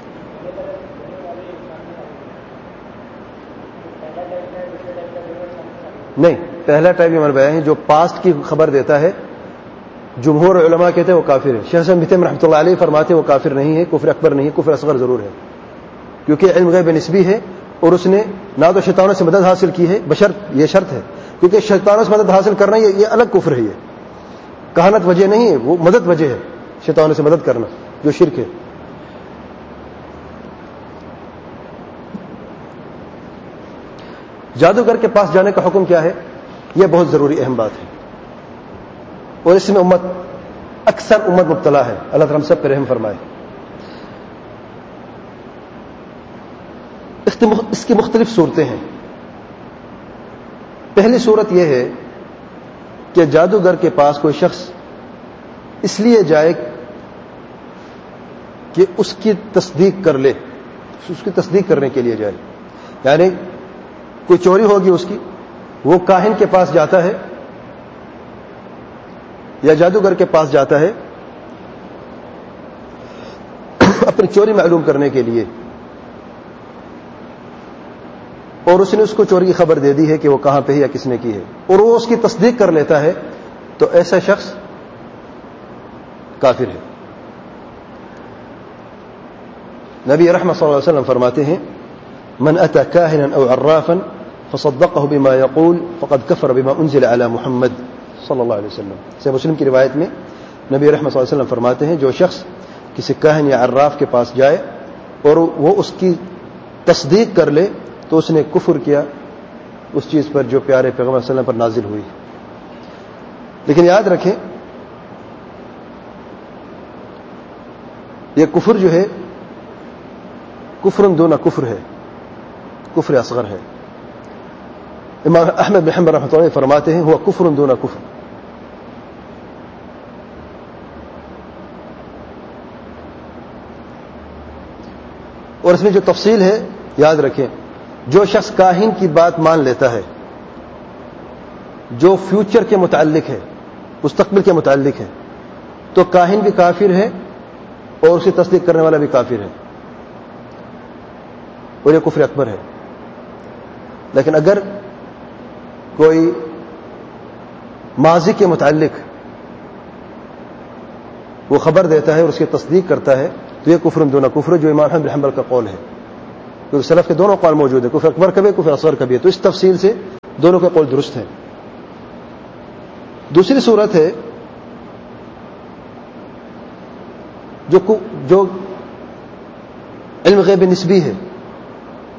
نہیں، پہلا ٹائپ ہمارے بیان ہے جو پاسٹ کی خبر دیتا ہے، جمہور علماء کہتے ہیں وہ کافر ہے. شیخ ابن تیمیہ رحمۃ اللہ علیہ فرماتے ہیں وہ کافر نہیں ہے، کفر اکبر نہیں ہے، کفر اصغر ضرور ہے، کیونکہ علم غیب نسبی ہے اور اس نے نہ تو شیطانوں سے مدد حاصل کی ہے، بشرط یہ شرط ہے، کیونکہ شیطانوں سے مدد حاصل کرنا یہ الگ کفر ہے. یہ کہانت وجہ نہیں ہے، وہ مدد وجہ ہے، شیطانوں سے مدد کرنا جو شرک ہے. جادوگر کے پاس جانے کا حکم کیا ہے؟ یہ بہت ضروری اہم بات ہے، اور اس میں امت اکثر امت مبتلا ہے. اللہ تعالیٰ ہم سب پہ رحم فرمائے. اس کی مختلف صورتیں ہیں. پہلی صورت یہ ہے کہ جادوگر کے پاس کوئی شخص اس لیے جائے کہ اس کی تصدیق کر لے، اس کی تصدیق کرنے کے لیے جائے. یعنی کوئی چوری ہوگی اس کی، وہ کاہن کے پاس جاتا ہے یا جادوگر کے پاس جاتا ہے اپنی چوری معلوم کرنے کے لیے، اور اس نے اس کو چوری کی خبر دے دی ہے کہ وہ کہاں پہ ہے یا کس نے کی ہے، اور وہ اس کی تصدیق کر لیتا ہے، تو ایسا شخص کافر ہے. نبی رحمۃ صلی اللہ علیہ وسلم فرماتے ہیں من اتى كاهنا او عرافا فصدقه بما يقول فقد كفر بما انزل على محمد صلی اللہ علیہ وسلم. صحیح مسلم کی روایت میں نبی رحمۃ صلی اللہ علیہ وسلم فرماتے ہیں جو شخص کسی کاہن یا عراف کے پاس جائے اور وہ اس کی تصدیق کر لے تو اس نے کفر کیا اس چیز پر جو پیارے پیغمبر صلی اللہ علیہ وسلم پر نازل ہوئی. لیکن یاد رکھیں یہ کفر جو ہے کفر دون کفر ہے، کفر اصغر ہے. امام احمد بن حنبل رحمۃ اللہ علیہ فرماتے ہیں ہوا کفر دون کفر. اور اس میں جو تفصیل ہے یاد رکھیں، جو شخص کاہن کی بات مان لیتا ہے جو فیوچر کے متعلق ہے، مستقبل کے متعلق ہے، تو کاہن بھی کافر ہے اور اسے تصدیق کرنے والا بھی کافر ہے، اور یہ کفر اکبر ہے. لیکن اگر کوئی ماضی کے متعلق وہ خبر دیتا ہے اور اس کی تصدیق کرتا ہے تو یہ کفر دون کفر، جو امام احمد بن حنبل کا قول ہے، کیونکہ سلف کے دونوں قول موجود ہیں، کفر اکبر کا بھی کفر اصغر کا بھی ہے. تو اس تفصیل سے دونوں کے قول درست ہیں. دوسری صورت ہے جو جو علم غیب نسبی ہے،